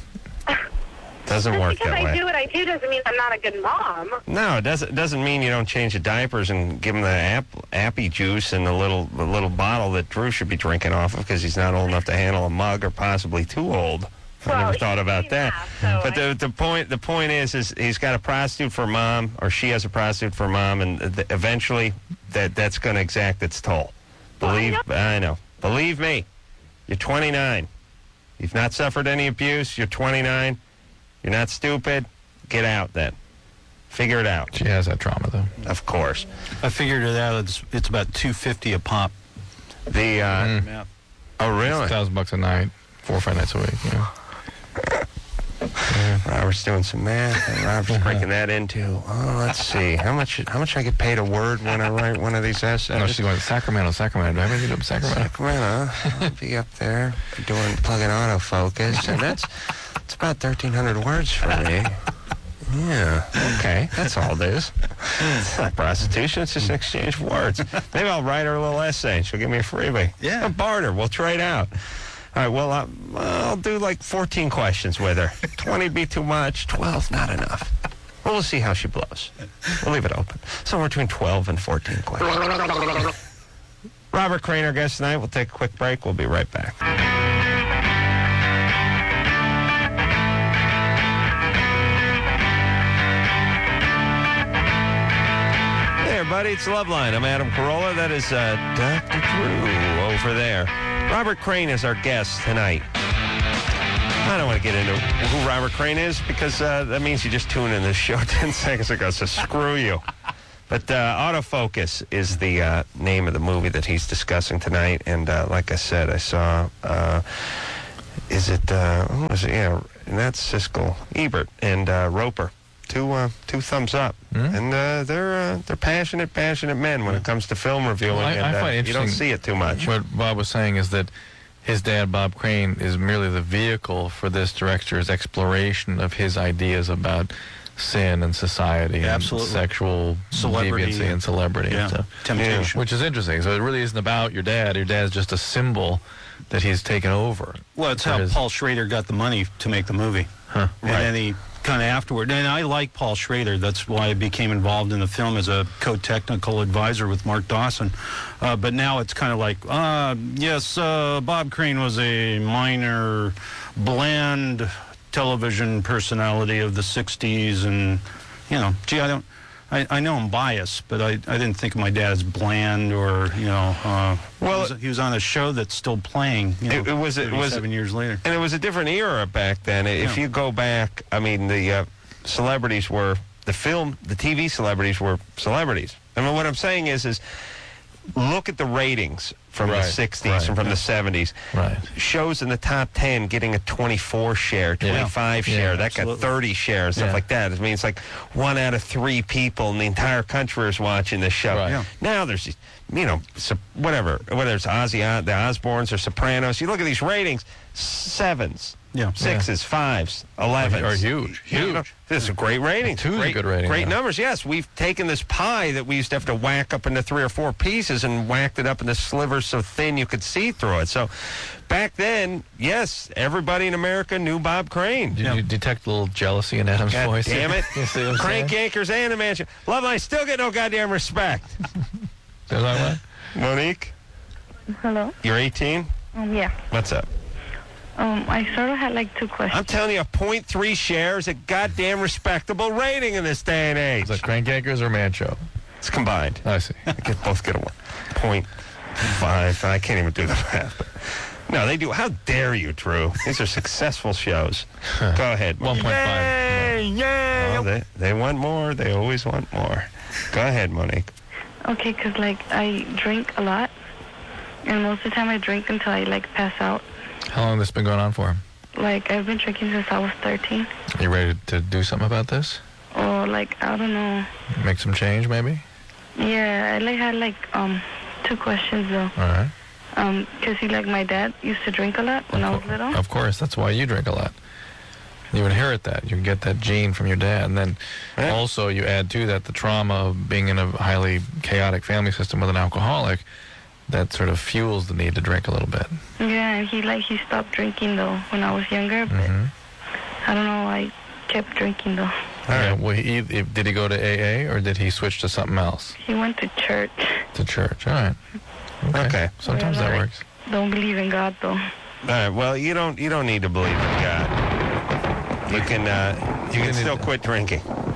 Speaker 1: Doesn't
Speaker 9: Just
Speaker 1: work
Speaker 9: because
Speaker 1: that
Speaker 9: I
Speaker 1: way.
Speaker 9: do what I do doesn't mean I'm not a good mom.
Speaker 1: No, it doesn't doesn't mean you don't change the diapers and give him the app, appy juice and the little the little bottle that Drew should be drinking off of because he's not old enough to handle a mug or possibly too old. I
Speaker 9: Well,
Speaker 1: never
Speaker 9: he's
Speaker 1: thought about that.
Speaker 9: enough, so
Speaker 1: But the the point the point is is he's got a prostitute for mom or she has a prostitute for mom and th- eventually that that's going to exact its toll. Believe I know. Believe me. You're twenty-nine. You've not suffered any abuse. You're twenty-nine. You're not stupid. Get out then. Figure it out.
Speaker 2: She has that trauma, though.
Speaker 1: Of course.
Speaker 3: I figured it out. It's, it's about two fifty a pop.
Speaker 1: The uh,
Speaker 2: Mm.
Speaker 3: Yeah.
Speaker 1: oh really?
Speaker 2: A thousand bucks a night, four or five nights a week. Yeah.
Speaker 1: Robert's doing some math, and Robert's breaking that into. Oh, let's see. How much? How much I get paid a word when I write one of these essays?
Speaker 2: No, she's going to Sacramento, Sacramento. Do I have anything to do with Sacramento?
Speaker 1: Sacramento. I'll be up there doing plugging autofocus, and that's it's about thirteen hundred words for me. Yeah. Okay. That's all it is. It's not prostitution. It's just an exchange of words. Maybe I'll write her a little essay, and she'll give me a freebie.
Speaker 3: Yeah.
Speaker 1: A barter. We'll trade out. All right, well, uh, I'll do like fourteen questions with her. twenty would be too much. twelve, not enough. Well, we'll see how she blows. We'll leave it open. Somewhere between twelve and fourteen questions. Robert Crane, our guest tonight. We'll take a quick break. We'll be right back. Hey, everybody, it's Loveline. I'm Adam Carolla. That is uh, Doctor Drew over there. Robert Crane is our guest tonight. I don't want to get into who Robert Crane is because uh, that means you just tuned in this show ten seconds ago, so screw you. But uh, Autofocus is the uh, name of the movie that he's discussing tonight. And uh, like I said, I saw, uh, is it, uh, who was it? Yeah, and that's Siskel, Ebert, and uh, Roper. Two uh, two thumbs up. Mm-hmm. And uh, they're uh, they're passionate, passionate men when it comes to film reviewing.
Speaker 2: Well, I,
Speaker 1: and,
Speaker 2: I find
Speaker 1: uh,
Speaker 2: interesting
Speaker 1: you don't see it too much.
Speaker 2: What Bob was saying is that his dad, Bob Crane, is merely the vehicle for this director's exploration of his ideas about sin and society and
Speaker 3: Absolutely.
Speaker 2: sexual
Speaker 3: Celebrity
Speaker 2: deviancy and celebrity
Speaker 3: yeah,
Speaker 2: and stuff.
Speaker 3: temptation.
Speaker 2: Which is interesting. So it really isn't about your dad. Your dad's just a symbol that he's taken over.
Speaker 3: Well, it's how
Speaker 2: his...
Speaker 3: Paul Schrader got the money to make the movie.
Speaker 2: Huh.
Speaker 3: And
Speaker 2: Right.
Speaker 3: then he kind of afterward, and I like Paul Schrader. That's why I became involved in the film as a co-technical advisor with Mark Dawson. Uh, but now it's kind of like, uh, yes, uh, Bob Crane was a minor, bland television personality of the sixties, and, you know, gee, I don't, I, I know I'm biased, but I, I didn't think of my dad as bland or, you know, uh, well, he was, he was on a show that's still playing, you know,
Speaker 1: it, it was it was
Speaker 3: seven years later.
Speaker 1: And it was a different era back then. If
Speaker 3: Yeah.
Speaker 1: you go back, I mean, the uh, celebrities were, the film, the T V celebrities were celebrities. I mean, what I'm saying is, is look at the ratings from
Speaker 2: Right,
Speaker 1: the sixties
Speaker 2: right,
Speaker 1: and from
Speaker 2: yeah.
Speaker 1: the seventies.
Speaker 2: Right.
Speaker 1: Shows in the top ten getting a twenty-four share, twenty-five
Speaker 2: Yeah.
Speaker 1: share.
Speaker 2: Yeah,
Speaker 1: that
Speaker 3: absolutely.
Speaker 1: got thirty share and stuff
Speaker 2: Yeah.
Speaker 1: like that. I mean, it's like one out of three people in the entire country is watching this show.
Speaker 2: Right. Yeah.
Speaker 1: Now there's, you know, so- whatever, whether it's Ozzy, the Osbournes or Sopranos, you look at these ratings, sevens.
Speaker 3: Yeah.
Speaker 1: Sixes, fives, elevens.
Speaker 2: Are huge,
Speaker 1: You know,
Speaker 2: huge.
Speaker 1: this is a great rating.
Speaker 2: Two's a
Speaker 1: great,
Speaker 2: good rating,
Speaker 1: Great
Speaker 2: yeah.
Speaker 1: numbers, yes. We've taken this pie that we used to have to whack up into three or four pieces and whacked it up into slivers so thin you could see through it. So back then, yes, everybody in America knew Bob Crane.
Speaker 2: Did
Speaker 3: Yeah.
Speaker 2: you detect a little jealousy in Adam's
Speaker 1: God
Speaker 2: voice?
Speaker 1: damn it.
Speaker 2: You see what I'm
Speaker 1: Crank
Speaker 2: saying?
Speaker 1: Yankers and the mansion. Love, I still get no goddamn respect.
Speaker 2: See what I'm talking about?
Speaker 1: Monique,
Speaker 7: Hello.
Speaker 1: you're eighteen?
Speaker 7: Um, yeah.
Speaker 1: What's up?
Speaker 7: Um, I sort of had like two questions.
Speaker 1: I'm telling you, a point three share is a goddamn respectable rating in this day and age.
Speaker 2: Is that Crank Yankers or Man Show?
Speaker 1: It's combined.
Speaker 2: I see.
Speaker 1: I get both get a one. Point five. I can't even do the math. But no, they do. How dare you, Drew? These are successful shows. Go ahead.
Speaker 2: one point five.
Speaker 1: Yay! Yay! Oh, they, they want more. They always want more. Go ahead, Monique.
Speaker 7: Okay, 'cause like I drink a lot, and most of the time I drink until I like pass out.
Speaker 2: How long has this been going on for?
Speaker 7: Like I've been drinking since I was thirteen.
Speaker 2: Are you ready to do something about this?
Speaker 7: Or like I don't know.
Speaker 2: Make some change, maybe?
Speaker 7: Yeah, I like had like um two questions though.
Speaker 2: All right.
Speaker 7: Um, 'cause he like my dad used to drink a lot when I was little.
Speaker 2: Of course, that's why you drink a lot. You inherit that. You get that gene from your dad. And then
Speaker 1: Yeah.
Speaker 2: also you add to that the trauma of being in a highly chaotic family system with an alcoholic that sort of fuels the need to drink a little bit.
Speaker 7: Yeah, and he like he stopped drinking though when I was younger, but
Speaker 2: Mm-hmm.
Speaker 7: I don't know. I kept drinking though.
Speaker 2: Yeah, well, he, he- did he go to A A or did he switch to something else?
Speaker 7: He went to church.
Speaker 2: To church. All right. Okay.
Speaker 1: Okay.
Speaker 2: Sometimes
Speaker 7: Yeah,
Speaker 2: that
Speaker 7: like-
Speaker 2: works.
Speaker 7: Don't believe in God though.
Speaker 1: All right. Well, you don't. You don't need to believe in God. You can. Uh, you can
Speaker 2: can-
Speaker 1: still quit drinking.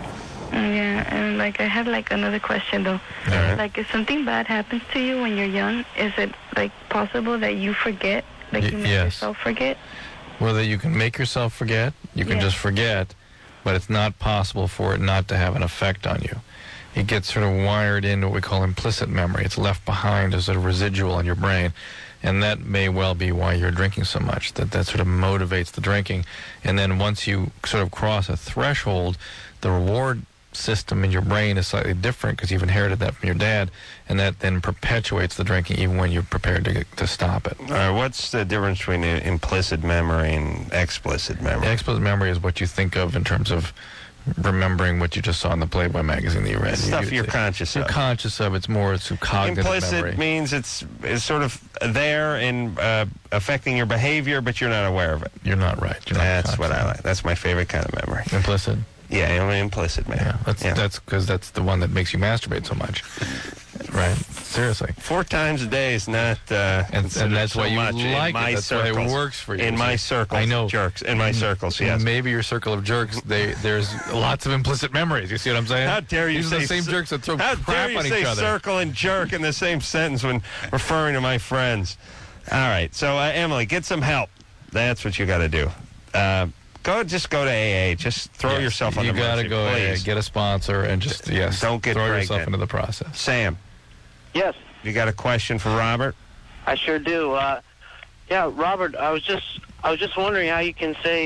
Speaker 7: Yeah, and like I have like another question though.
Speaker 1: All right.
Speaker 7: Like if something bad happens to you when you're young, is it like possible that you forget? Like
Speaker 2: Y-
Speaker 7: you make
Speaker 2: yes.
Speaker 7: yourself forget?
Speaker 2: Whether you can make yourself forget, you can
Speaker 7: Yeah.
Speaker 2: just forget, but it's not possible for it not to have an effect on you. It gets sort of wired into what we call implicit memory. It's left behind as a residual in your brain. And that may well be why you're drinking so much, that that sort of motivates the drinking. And then once you sort of cross a threshold, the reward system in your brain is slightly different because you've inherited that from your dad, and that then perpetuates the drinking even when you're prepared to get, to stop it.
Speaker 1: All right. What's the difference between i- implicit memory and explicit memory?
Speaker 2: The explicit memory is what you think of in terms of remembering what you just saw in the Playboy magazine that you read.
Speaker 1: Stuff
Speaker 2: You-
Speaker 1: you're conscious
Speaker 2: You're
Speaker 1: of.
Speaker 2: conscious of. It's more it's cognitive
Speaker 1: Implicit
Speaker 2: memory.
Speaker 1: means it's, it's sort of there and uh, affecting your behavior, but you're not aware of it.
Speaker 2: You're not right. You're not
Speaker 1: That's what
Speaker 2: conscious.
Speaker 1: I like. That's my favorite kind of memory.
Speaker 2: Implicit.
Speaker 1: Yeah, I mean, implicit memory.
Speaker 2: Yeah, that's
Speaker 1: Yeah.
Speaker 2: that's because that's the one that makes you masturbate so much. Right. Seriously.
Speaker 1: Four times a day is not uh,
Speaker 2: And,
Speaker 1: considered
Speaker 2: and that's
Speaker 1: so
Speaker 2: why you
Speaker 1: much
Speaker 2: like
Speaker 1: in my
Speaker 2: it. That's
Speaker 1: circles.
Speaker 2: why it works for you.
Speaker 1: In my circles,
Speaker 2: I know.
Speaker 1: jerks. In my circles, yes.
Speaker 2: Maybe your circle of jerks, they there's lots of implicit memories. You see what I'm saying?
Speaker 1: How dare you
Speaker 2: These
Speaker 1: say
Speaker 2: are the same
Speaker 1: cir-
Speaker 2: jerks that throw
Speaker 1: How
Speaker 2: crap
Speaker 1: dare you
Speaker 2: on
Speaker 1: say
Speaker 2: each other.
Speaker 1: circle and jerk in the same sentence when referring to my friends? All right, so uh, Emily, get some help. That's what you got to do. Uh, go, just go to A A. Just throw
Speaker 2: Yes,
Speaker 1: yourself on
Speaker 2: you
Speaker 1: the
Speaker 2: gotta
Speaker 1: mercy,
Speaker 2: go
Speaker 1: please.
Speaker 2: uh, get a sponsor and just yes,
Speaker 1: Don't get
Speaker 2: throw
Speaker 1: pregnant.
Speaker 2: yourself into the process.
Speaker 1: Sam,
Speaker 11: Yes,
Speaker 1: you got a question for Robert?
Speaker 11: I sure do. Uh, yeah, Robert, I was just I was just wondering how you can say